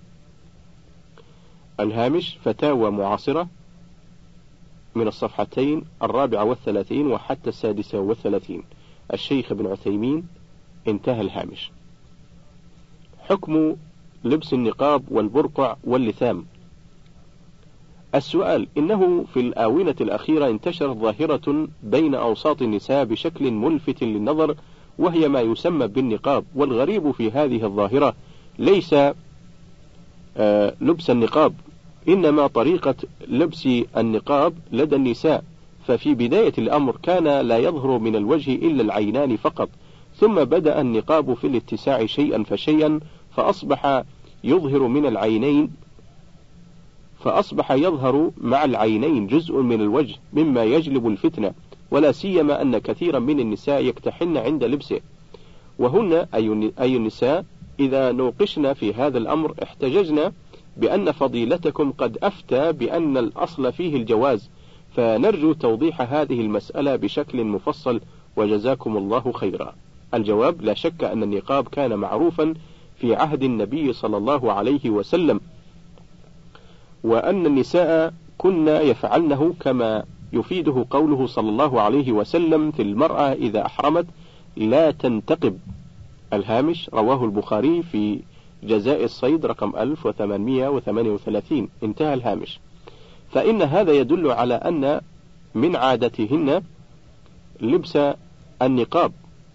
الهامش: فتاوى معاصرة من الصفحتين الرابعة والثلاثين وحتى السادسة والثلاثين، الشيخ ابن عثيمين. انتهى الهامش. حكم لبس النقاب والبرقع واللثام. السؤال: إنه في الآونة الأخيرة انتشرت ظاهرة بين أوساط النساء بشكل ملفت للنظر، وهي ما يسمى بالنقاب. والغريب في هذه الظاهرة ليس آه لبس النقاب، إنما طريقة لبس النقاب لدى النساء. ففي بداية الأمر كان لا يظهر من الوجه إلا العينان فقط، ثم بدأ النقاب في الاتساع شيئا فشيئا، فأصبح يظهر من العينين فأصبح يظهر مع العينين جزء من الوجه مما يجلب الفتنة، ولا سيما أن كثيرا من النساء يكتحن عند لبسه. وهن أي النساء إذا نوقشنا في هذا الأمر احتججنا بأن فضيلتكم قد أفتى بأن الأصل فيه الجواز، فنرجو توضيح هذه المسألة بشكل مفصل وجزاكم الله خيرا. الجواب: لا شك أن النقاب كان معروفا في عهد النبي صلى الله عليه وسلم، وأن النساء كن يفعلنه، كما يفيده قوله صلى الله عليه وسلم في المرأة إذا أحرمت لا تنتقب. الهامش: رواه البخاري في جزاء الصيد رقم ألف وثمانمائة وثمانية وثلاثين. انتهى الهامش. فإن هذا يدل على أن من عادتهن لبس النقاب،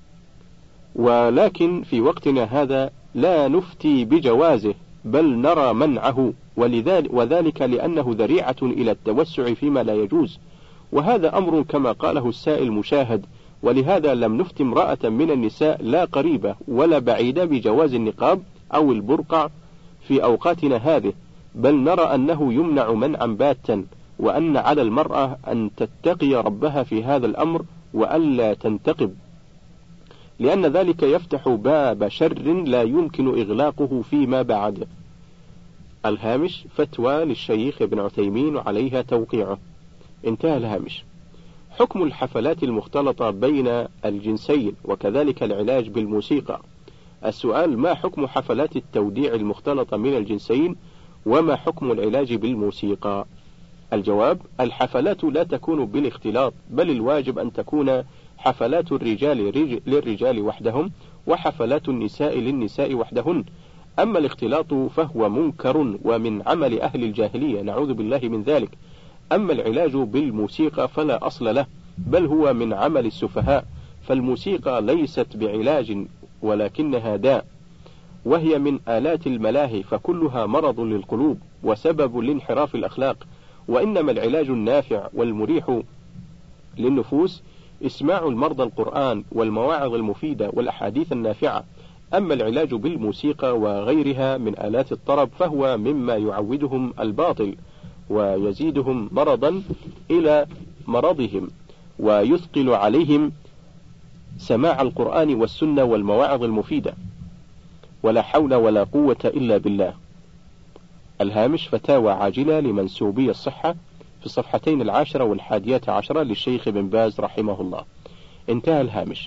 ولكن في وقتنا هذا لا نفتي بجوازه بل نرى منعه، ولذلك وذلك لأنه ذريعة إلى التوسع فيما لا يجوز، وهذا أمر كما قاله السائل مشاهد. ولهذا لم نفت امرأة من النساء لا قريبة ولا بعيدة بجواز النقاب أو البرقع في أوقاتنا هذه، بل نرى أنه يمنع منعا باتا، وأن على المرأة أن تتقي ربها في هذا الأمر وألا تنتقب، لأن ذلك يفتح باب شر لا يمكن إغلاقه فيما بعد. الهامش: فتوى للشيخ ابن عثيمين وعليها توقيعه. انتهى الهامش. حكم الحفلات المختلطة بين الجنسين وكذلك العلاج بالموسيقى. السؤال: ما حكم حفلات التوديع المختلطة من الجنسين، وما حكم العلاج بالموسيقى؟ الجواب: الحفلات لا تكون بالاختلاط، بل الواجب أن تكون حفلات الرجال للرجال وحدهم، وحفلات النساء للنساء وحدهن. أما الاختلاط فهو منكر ومن عمل أهل الجاهلية، نعوذ بالله من ذلك. أما العلاج بالموسيقى فلا أصل له، بل هو من عمل السفهاء، فالموسيقى ليست بعلاج ولكنها داء، وهي من آلات الملاهي، فكلها مرض للقلوب وسبب لانحراف الأخلاق. وإنما العلاج النافع والمريح للنفوس إسماع المرضى القرآن والمواعظ المفيدة والأحاديث النافعة. أما العلاج بالموسيقى وغيرها من آلات الطرب فهو مما يعودهم الباطل ويزيدهم مرضا إلى مرضهم، ويثقل عليهم سماع القرآن والسنة والمواعظ المفيدة. ولا حول ولا قوة إلا بالله. الهامش: فتاوى عاجلة لمنسوبي الصحة في الصفحتين العاشرة والحادية عشرة للشيخ بن باز رحمه الله. انتهى الهامش.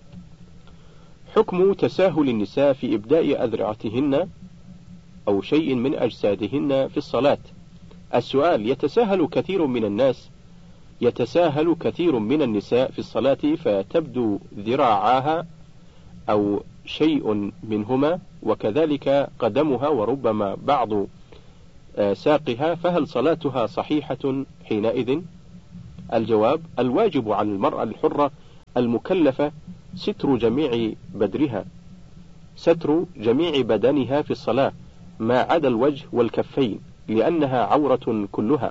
حكم تساهل النساء في إبداء أذرعتهن أو شيء من أجسادهن في الصلاة. السؤال: يتساهل كثير من الناس يتساهل كثير من النساء في الصلاة فتبدو ذراعها أو شيء منهما وكذلك قدمها وربما بعض ساقها، فهل صلاتها صحيحة حينئذ؟ الجواب: الواجب على المرأة الحرة المكلفة ستر جميع بدرها ستر جميع بدنها في الصلاة ما عدا الوجه والكفين، لأنها عورة كلها.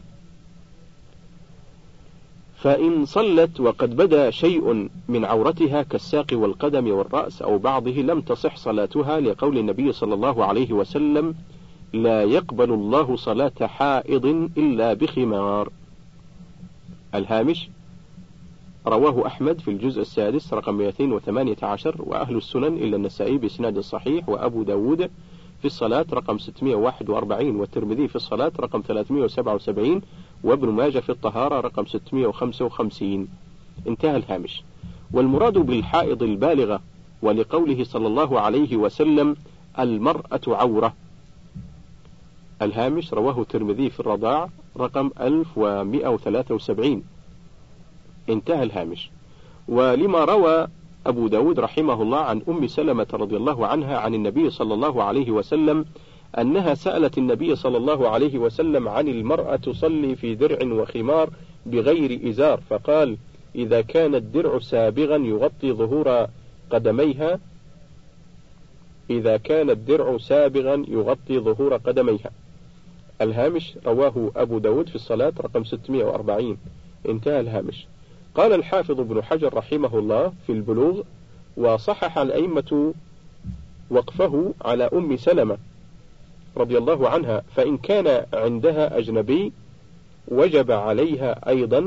فإن صلت وقد بدا شيء من عورتها كالساق والقدم والرأس أو بعضه لم تصح صلاتها، لقول النبي صلى الله عليه وسلم: لا يقبل الله صلاة حائض إلا بخمار. الهامش: رواه أحمد في الجزء السادس رقم مئتين وثمانية عشر، وأهل السنن إلا النسائي بإسناد صحيح، وأبو داود في الصلاة رقم ستمئة وواحد وأربعين، والترمذي في الصلاة رقم ثلاثمئة وسبعة وسبعين، وابن ماجه في الطهارة رقم ستمئة وخمسة وخمسين. انتهى الهامش. والمراد بالحائض البالغة، ولقوله صلى الله عليه وسلم: المرأة عورة. الهامش: رواه الترمذي في الرضاع رقم ألف ومئة وثلاثة وسبعين. انتهى الهامش. ولما روى أبو داود رحمه الله عن أم سلمة رضي الله عنها عن النبي صلى الله عليه وسلم أنها سألت النبي صلى الله عليه وسلم عن المرأة تصلي في درع وخمار بغير إزار، فقال: إذا كان الدرع سابغا يغطي ظهور قدميها إذا كان الدرع سابغا يغطي ظهور قدميها. الهامش: رواه أبو داود في الصلاة رقم ستمئة وأربعين. انتهى الهامش. قال الحافظ ابن حجر رحمه الله في البلوغ: وصحح الأئمة وقفه على أم سلمة رضي الله عنها، فإن كان عندها أجنبي وجب عليها أيضا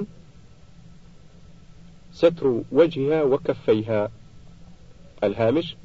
ستر وجهها وكفيها. الهامش: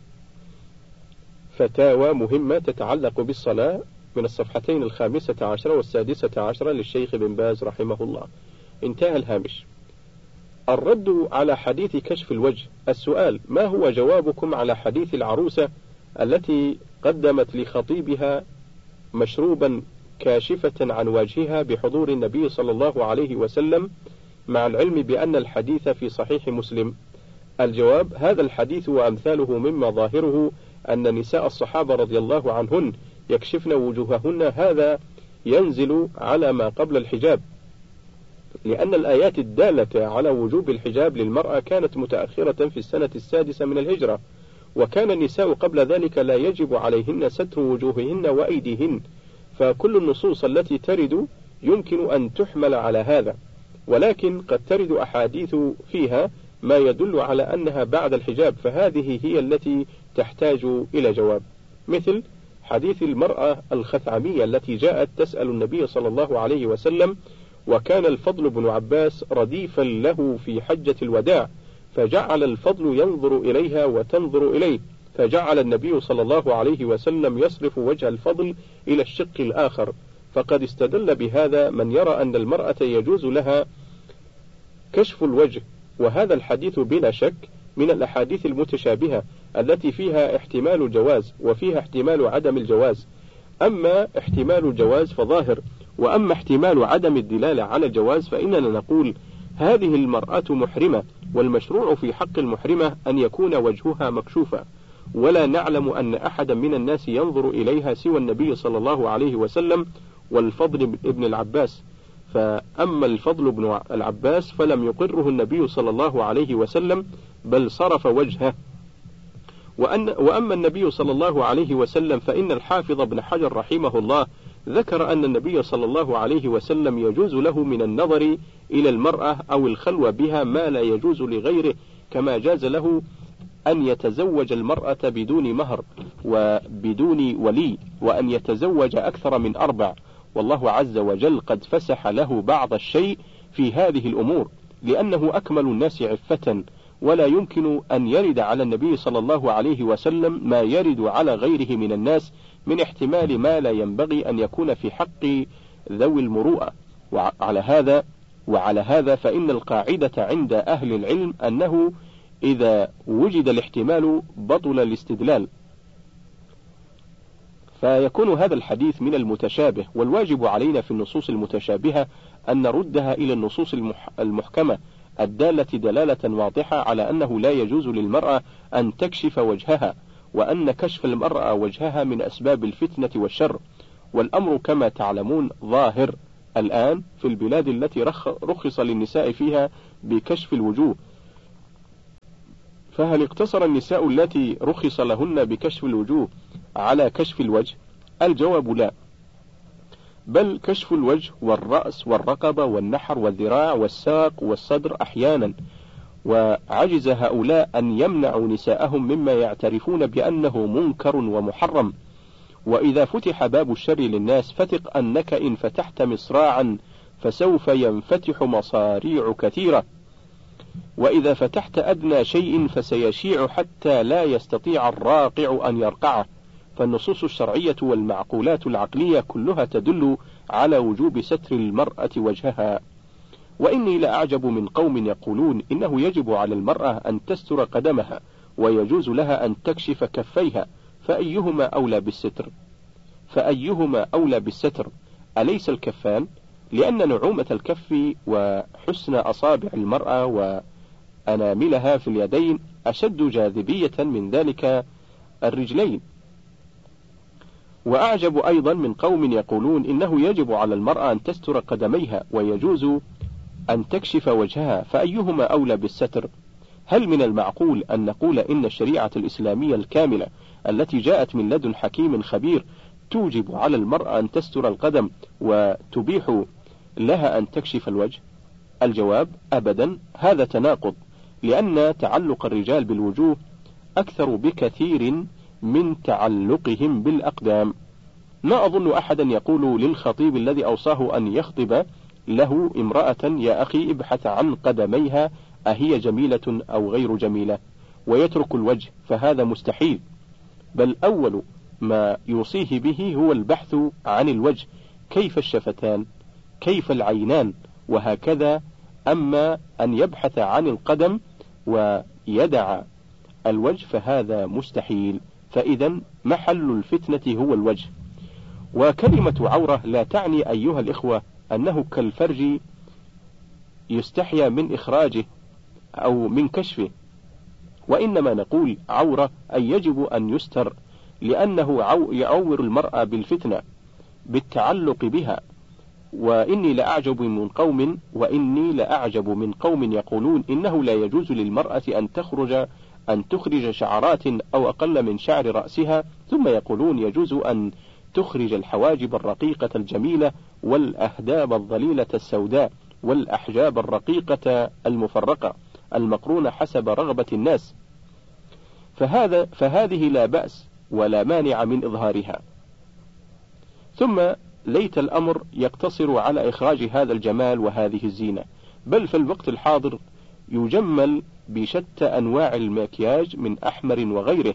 فتاوى مهمة تتعلق بالصلاة، من الصفحتين الخامسة عشرة والسادسة عشرة للشيخ بن باز رحمه الله. انتهى الهامش. الرد على حديث كشف الوجه. السؤال: ما هو جوابكم على حديث العروسة التي قدمت لخطيبها مشروبا كاشفة عن وجهها بحضور النبي صلى الله عليه وسلم، مع العلم بأن الحديث في صحيح مسلم؟ الجواب: هذا الحديث وأمثاله مما ظاهره أن نساء الصحابة رضي الله عنهن يكشفن وجوههن، هذا ينزل على ما قبل الحجاب، لأن الآيات الدالة على وجوب الحجاب للمرأة كانت متأخرة في السنة السادسة من الهجرة، وكان النساء قبل ذلك لا يجب عليهن ستر وجوههن وأيديهن، فكل النصوص التي ترد يمكن أن تحمل على هذا، ولكن قد ترد أحاديث فيها ما يدل على أنها بعد الحجاب، فهذه هي التي تحتاج إلى جواب، مثل حديث المرأة الخثعمية التي جاءت تسأل النبي صلى الله عليه وسلم، وكان الفضل بن عباس رديفا له في حجة الوداع، فجعل الفضل ينظر إليها وتنظر إليه، فجعل النبي صلى الله عليه وسلم يصرف وجه الفضل إلى الشق الآخر، فقد استدل بهذا من يرى أن المرأة يجوز لها كشف الوجه، وهذا الحديث بلا شك من الأحاديث المتشابهة التي فيها احتمال الجواز وفيها احتمال عدم الجواز. أما احتمال الجواز فظاهر، وأما احتمال عدم الدلالة على الجواز فإننا نقول هذه المرأة محرمة، والمشروع في حق المحرمة أن يكون وجهها مكشوفا، ولا نعلم أن أحدا من الناس ينظر إليها سوى النبي صلى الله عليه وسلم والفضل ابن العباس، فأما الفضل بن العباس فلم يقره النبي صلى الله عليه وسلم بل صرف وجهه. وأن وأما النبي صلى الله عليه وسلم فإن الحافظ بن حجر رحمه الله ذكر أن النبي صلى الله عليه وسلم يجوز له من النظر إلى المرأة أو الخلوة بها ما لا يجوز لغيره، كما جاز له أن يتزوج المرأة بدون مهر وبدون ولي، وأن يتزوج أكثر من أربع، والله عز وجل قد فسح له بعض الشيء في هذه الأمور، لأنه أكمل الناس عفة، ولا يمكن أن يرد على النبي صلى الله عليه وسلم ما يرد على غيره من الناس من احتمال ما لا ينبغي أن يكون في حق ذوي المروءة. وعلى هذا وعلى هذا فإن القاعدة عند أهل العلم أنه إذا وجد الاحتمال بطل الاستدلال، فيكون هذا الحديث من المتشابه، والواجب علينا في النصوص المتشابهة أن نردها إلى النصوص المحكمة الدالة دلالة واضحة على أنه لا يجوز للمرأة أن تكشف وجهها، وأن كشف المرأة وجهها من أسباب الفتنة والشر، والأمر كما تعلمون ظاهر الآن في البلاد التي رخص للنساء فيها بكشف الوجوه. فهل اقتصر النساء التي رخص لهن بكشف الوجوه على كشف الوجه؟ الجواب لا، بل كشف الوجه والرأس والرقبة والنحر والذراع والساق والصدر أحيانا، وعجز هؤلاء أن يمنعوا نساءهم مما يعترفون بأنه منكر ومحرم. وإذا فتح باب الشر للناس فثق أنك إن فتحت مصراعا فسوف ينفتح مصاريع كثيرة، وإذا فتحت أدنى شيء فسيشيع حتى لا يستطيع الراقع أن يرقعه. فالنصوص الشرعية والمعقولات العقلية كلها تدل على وجوب ستر المرأة وجهها. وإني لأعجب من قوم يقولون إنه يجب على المرأة أن تستر قدمها ويجوز لها أن تكشف كفيها، فأيهما أولى بالستر؟ فأيهما أولى بالستر؟ أليس الكفان؟ لأن نعومة الكف وحسن أصابع المرأة وأناملها في اليدين أشد جاذبية من ذلك الرجلين. وأعجب أيضا من قوم يقولون إنه يجب على المرأة أن تستر قدميها ويجوز أن تكشف وجهها، فأيهما أولى بالستر؟ هل من المعقول أن نقول إن الشريعة الإسلامية الكاملة التي جاءت من لدن حكيم خبير توجب على المرأة أن تستر القدم وتبيح لها أن تكشف الوجه؟ الجواب أبدا، هذا تناقض، لأن تعلق الرجال بالوجوه أكثر بكثير من تعلقهم بالأقدام. ما أظن أحدا يقول للخطيب الذي أوصاه أن يخطب له امرأة: يا أخي ابحث عن قدميها أهي جميلة أو غير جميلة، ويترك الوجه، فهذا مستحيل. بل أول ما يوصيه به هو البحث عن الوجه، كيف الشفتان، كيف العينان، وهكذا. أما أن يبحث عن القدم ويدع الوجه فهذا مستحيل. فإذا محل الفتنة هو الوجه. وكلمة عورة لا تعني أيها الإخوة أنه كالفرج يستحيا من إخراجه أو من كشفه، وإنما نقول عورة أي يجب أن يستر، لأنه يعور المرأة بالفتنة بالتعلق بها. وإني لأعجب من قوم وإني لأعجب من قوم يقولون إنه لا يجوز للمرأة أن تخرج أن تخرج شعرات أو أقل من شعر رأسها، ثم يقولون يجوز أن تخرج الحواجب الرقيقة الجميلة والأهداب الظليلة السوداء والأحجاب الرقيقة المفرقة المقرونة حسب رغبة الناس، فهذا فهذه لا بأس ولا مانع من إظهارها. ثم ليت الأمر يقتصر على إخراج هذا الجمال وهذه الزينة، بل في الوقت الحاضر يجمل بشتى أنواع المكياج من أحمر وغيره.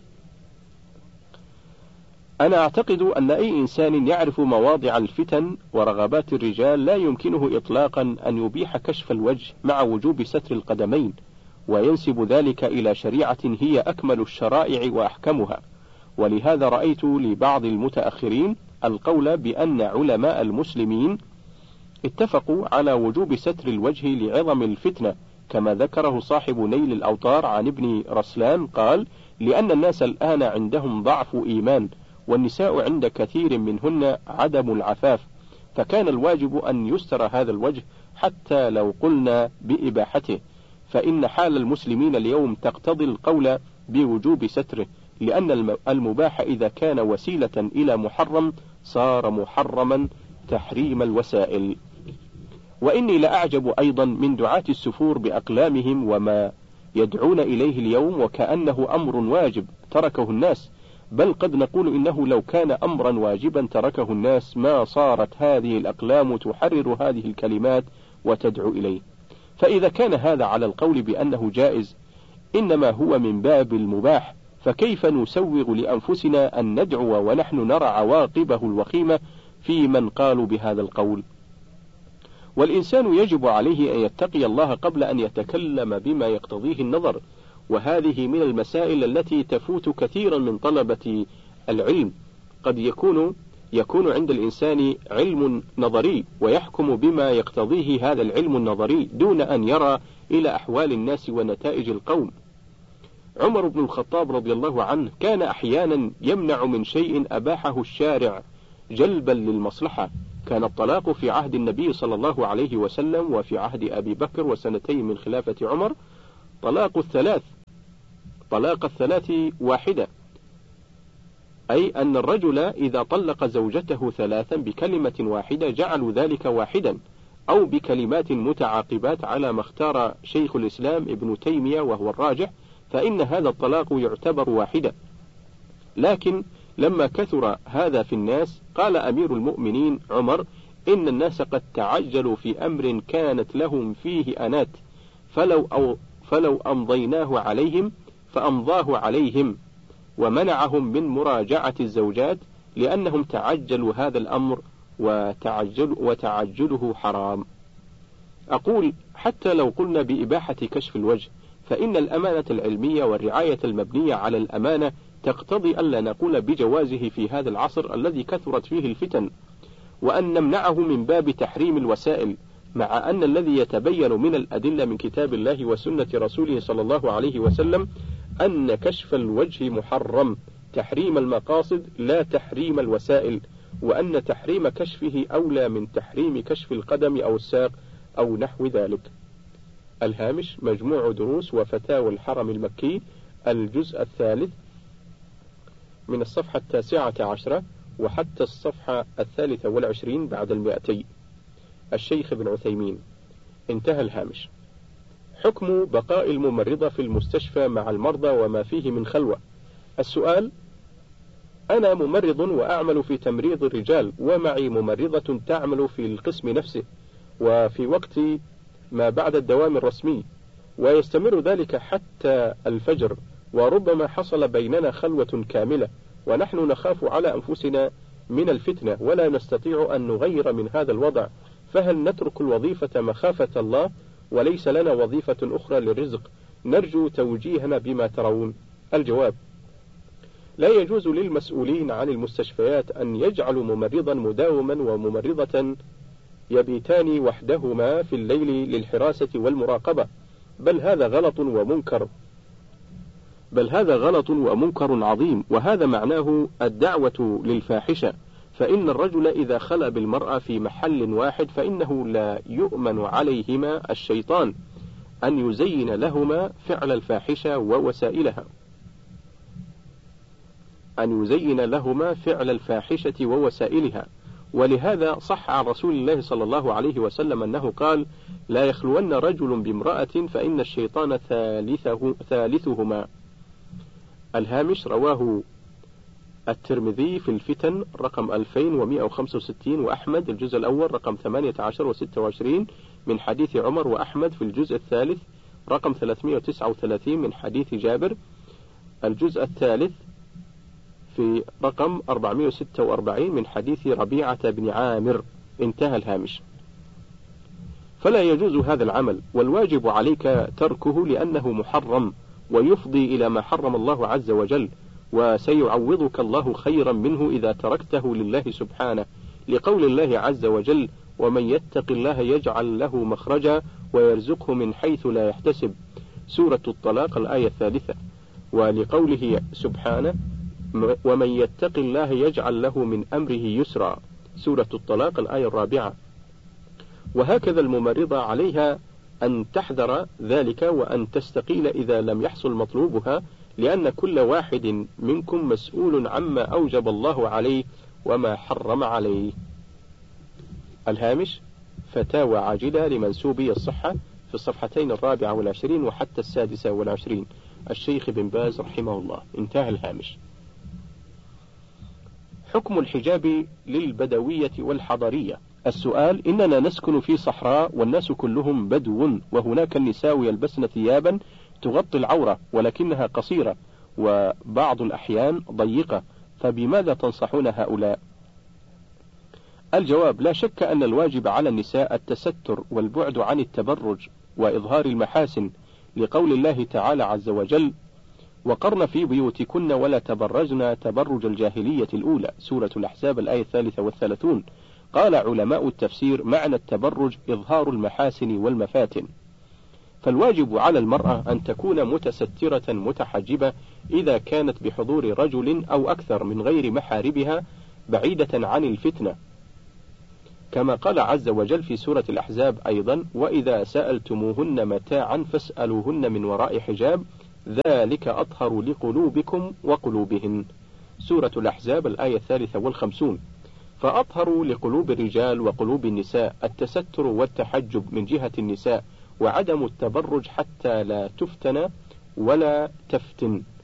أنا أعتقد أن أي إنسان يعرف مواضع الفتن ورغبات الرجال لا يمكنه إطلاقا أن يبيح كشف الوجه مع وجوب ستر القدمين، وينسب ذلك إلى شريعة هي أكمل الشرائع وأحكمها. ولهذا رأيت لبعض المتأخرين القول بأن علماء المسلمين اتفقوا على وجوب ستر الوجه لعظم الفتنة، كما ذكره صاحب نيل الأوطار عن ابن رسلان قال: لأن الناس الآن عندهم ضعف إيمان، والنساء عند كثير منهن عدم العفاف، فكان الواجب أن يستر هذا الوجه حتى لو قلنا بإباحته، فإن حال المسلمين اليوم تقتضي القول بوجوب ستره، لأن المباح إذا كان وسيلة إلى محرم صار محرما تحريم الوسائل. وإني لأعجب أيضا من دعاة السفور بأقلامهم وما يدعون إليه اليوم وكأنه أمر واجب تركه الناس، بل قد نقول إنه لو كان أمرا واجبا تركه الناس ما صارت هذه الأقلام تحرر هذه الكلمات وتدعو إليه. فإذا كان هذا على القول بأنه جائز إنما هو من باب المباح، فكيف نسوغ لأنفسنا أن ندعو ونحن نرى عواقبه الوخيمة في من قالوا بهذا القول؟ والإنسان يجب عليه أن يتقي الله قبل أن يتكلم بما يقتضيه النظر، وهذه من المسائل التي تفوت كثيرا من طلبة العلم. قد يكون يكون عند الإنسان علم نظري ويحكم بما يقتضيه هذا العلم النظري دون أن يرى إلى أحوال الناس ونتائج القوم. عمر بن الخطاب رضي الله عنه كان أحيانا يمنع من شيء أباحه الشارع جلبا للمصلحة. كان الطلاق في عهد النبي صلى الله عليه وسلم وفي عهد أبي بكر وسنتين من خلافة عمر طلاق الثلاث طلاق الثلاث واحدة، أي أن الرجل إذا طلق زوجته ثلاثا بكلمة واحدة جعلوا ذلك واحدا، أو بكلمات متعاقبات على ما اختار شيخ الإسلام ابن تيمية وهو الراجح، فإن هذا الطلاق يعتبر واحدا. لكن لما كثر هذا في الناس قال أمير المؤمنين عمر: إن الناس قد تعجلوا في أمر كانت لهم فيه أنات، فلو, أو فلو أمضيناه عليهم فأمضاه عليهم، ومنعهم من مراجعة الزوجات لأنهم تعجلوا هذا الأمر، وتعجل وتعجله حرام. أقول حتى لو قلنا بإباحة كشف الوجه، فإن الأمانة العلمية والرعاية المبنية على الأمانة تقتضي ألا نقول بجوازه في هذا العصر الذي كثرت فيه الفتن، وأن نمنعه من باب تحريم الوسائل، مع أن الذي يتبين من الأدلة من كتاب الله وسنة رسوله صلى الله عليه وسلم أن كشف الوجه محرم تحريم المقاصد لا تحريم الوسائل، وأن تحريم كشفه أولى من تحريم كشف القدم أو الساق أو نحو ذلك. الهامش: مجموع دروس وفتاوى الحرم المكي، الجزء الثالث، من الصفحة التاسعة عشرة وحتى الصفحة الثالثة والعشرين بعد المئتين. الشيخ ابن عثيمين. انتهى الهامش. حكم بقاء الممرضة في المستشفى مع المرضى وما فيه من خلوة. السؤال: أنا ممرض وأعمل في تمريض الرجال، ومعي ممرضة تعمل في القسم نفسه وفي وقت ما بعد الدوام الرسمي، ويستمر ذلك حتى الفجر، وربما حصل بيننا خلوة كاملة، ونحن نخاف على أنفسنا من الفتنة ولا نستطيع أن نغير من هذا الوضع، فهل نترك الوظيفة مخافة الله وليس لنا وظيفة أخرى للرزق؟ نرجو توجيهنا بما ترون. الجواب: لا يجوز للمسؤولين عن المستشفيات أن يجعلوا ممرضا مداوما وممرضة يبيتان وحدهما في الليل للحراسة والمراقبة، بل هذا غلط ومنكر بل هذا غلط ومنكر عظيم، وهذا معناه الدعوة للفاحشة، فإن الرجل إذا خلأ بالمرأة في محل واحد فإنه لا يؤمن عليهما الشيطان أن يزين لهما فعل الفاحشة ووسائلها أن يزين لهما فعل الفاحشة ووسائلها ولهذا صح عن رسول الله صلى الله عليه وسلم أنه قال: لا يخلون رجل بامرأة فإن الشيطان ثالثه ثالثهما. الهامش: رواه الترمذي في الفتن رقم ألفين ومئة وخمسة وستين، وأحمد الجزء الأول رقم ثمانية عشر وستة وعشرين من حديث عمر، وأحمد في الجزء الثالث رقم ثلاثمئة وتسعة وثلاثين من حديث جابر، الجزء الثالث في رقم أربعمئة وستة وأربعين من حديث ربيعة بن عامر. انتهى الهامش. فلا يجوز هذا العمل، والواجب عليك تركه لأنه محرم ويفضي إلى ما حرم الله عز وجل، وسيعوضك الله خيرا منه إذا تركته لله سبحانه، لقول الله عز وجل: ومن يتق الله يجعل له مخرجا ويرزقه من حيث لا يحتسب، سورة الطلاق الآية الثالثة، ولقوله سبحانه: ومن يتق الله يجعل له من أمره يسرا، سورة الطلاق الآية الرابعة. وهكذا الممرضة عليها أن تحذر ذلك وأن تستقيل إذا لم يحصل مطلوبها، لأن كل واحد منكم مسؤول عما أوجب الله عليه وما حرم عليه. الهامش: فتاوى عاجلة لمنسوبي الصحة في الصفحتين الرابعة والعشرين وحتى السادسة والعشرين، الشيخ بن باز رحمه الله. انتهى الهامش. حكم الحجاب للبدوية والحضرية. السؤال: إننا نسكن في صحراء والناس كلهم بدو، وهناك النساء يلبسن ثيابا تغطي العورة ولكنها قصيرة وبعض الأحيان ضيقة، فبماذا تنصحون هؤلاء؟ الجواب: لا شك أن الواجب على النساء التستر والبعد عن التبرج وإظهار المحاسن، لقول الله تعالى عز وجل: وقرن في بيوتكن ولا تبرجن تبرج الجاهلية الأولى، سورة الأحزاب الآية الثالثة والثلاثون. قال علماء التفسير: معنى التبرج إظهار المحاسن والمفاتن. فالواجب على المرأة أن تكون متسترة متحجبة إذا كانت بحضور رجل أو أكثر من غير محاربها بعيدة عن الفتنة، كما قال عز وجل في سورة الأحزاب أيضا: وإذا سألتموهن متاعا فاسألوهن من وراء حجاب ذلك أطهر لقلوبكم وقلوبهن. سورة الأحزاب الآية الثالثة والخمسون. فأطهر لقلوب الرجال وقلوب النساء التستر والتحجب من جهة النساء، وعدم التبرج حتى لا تفتن ولا تفتن.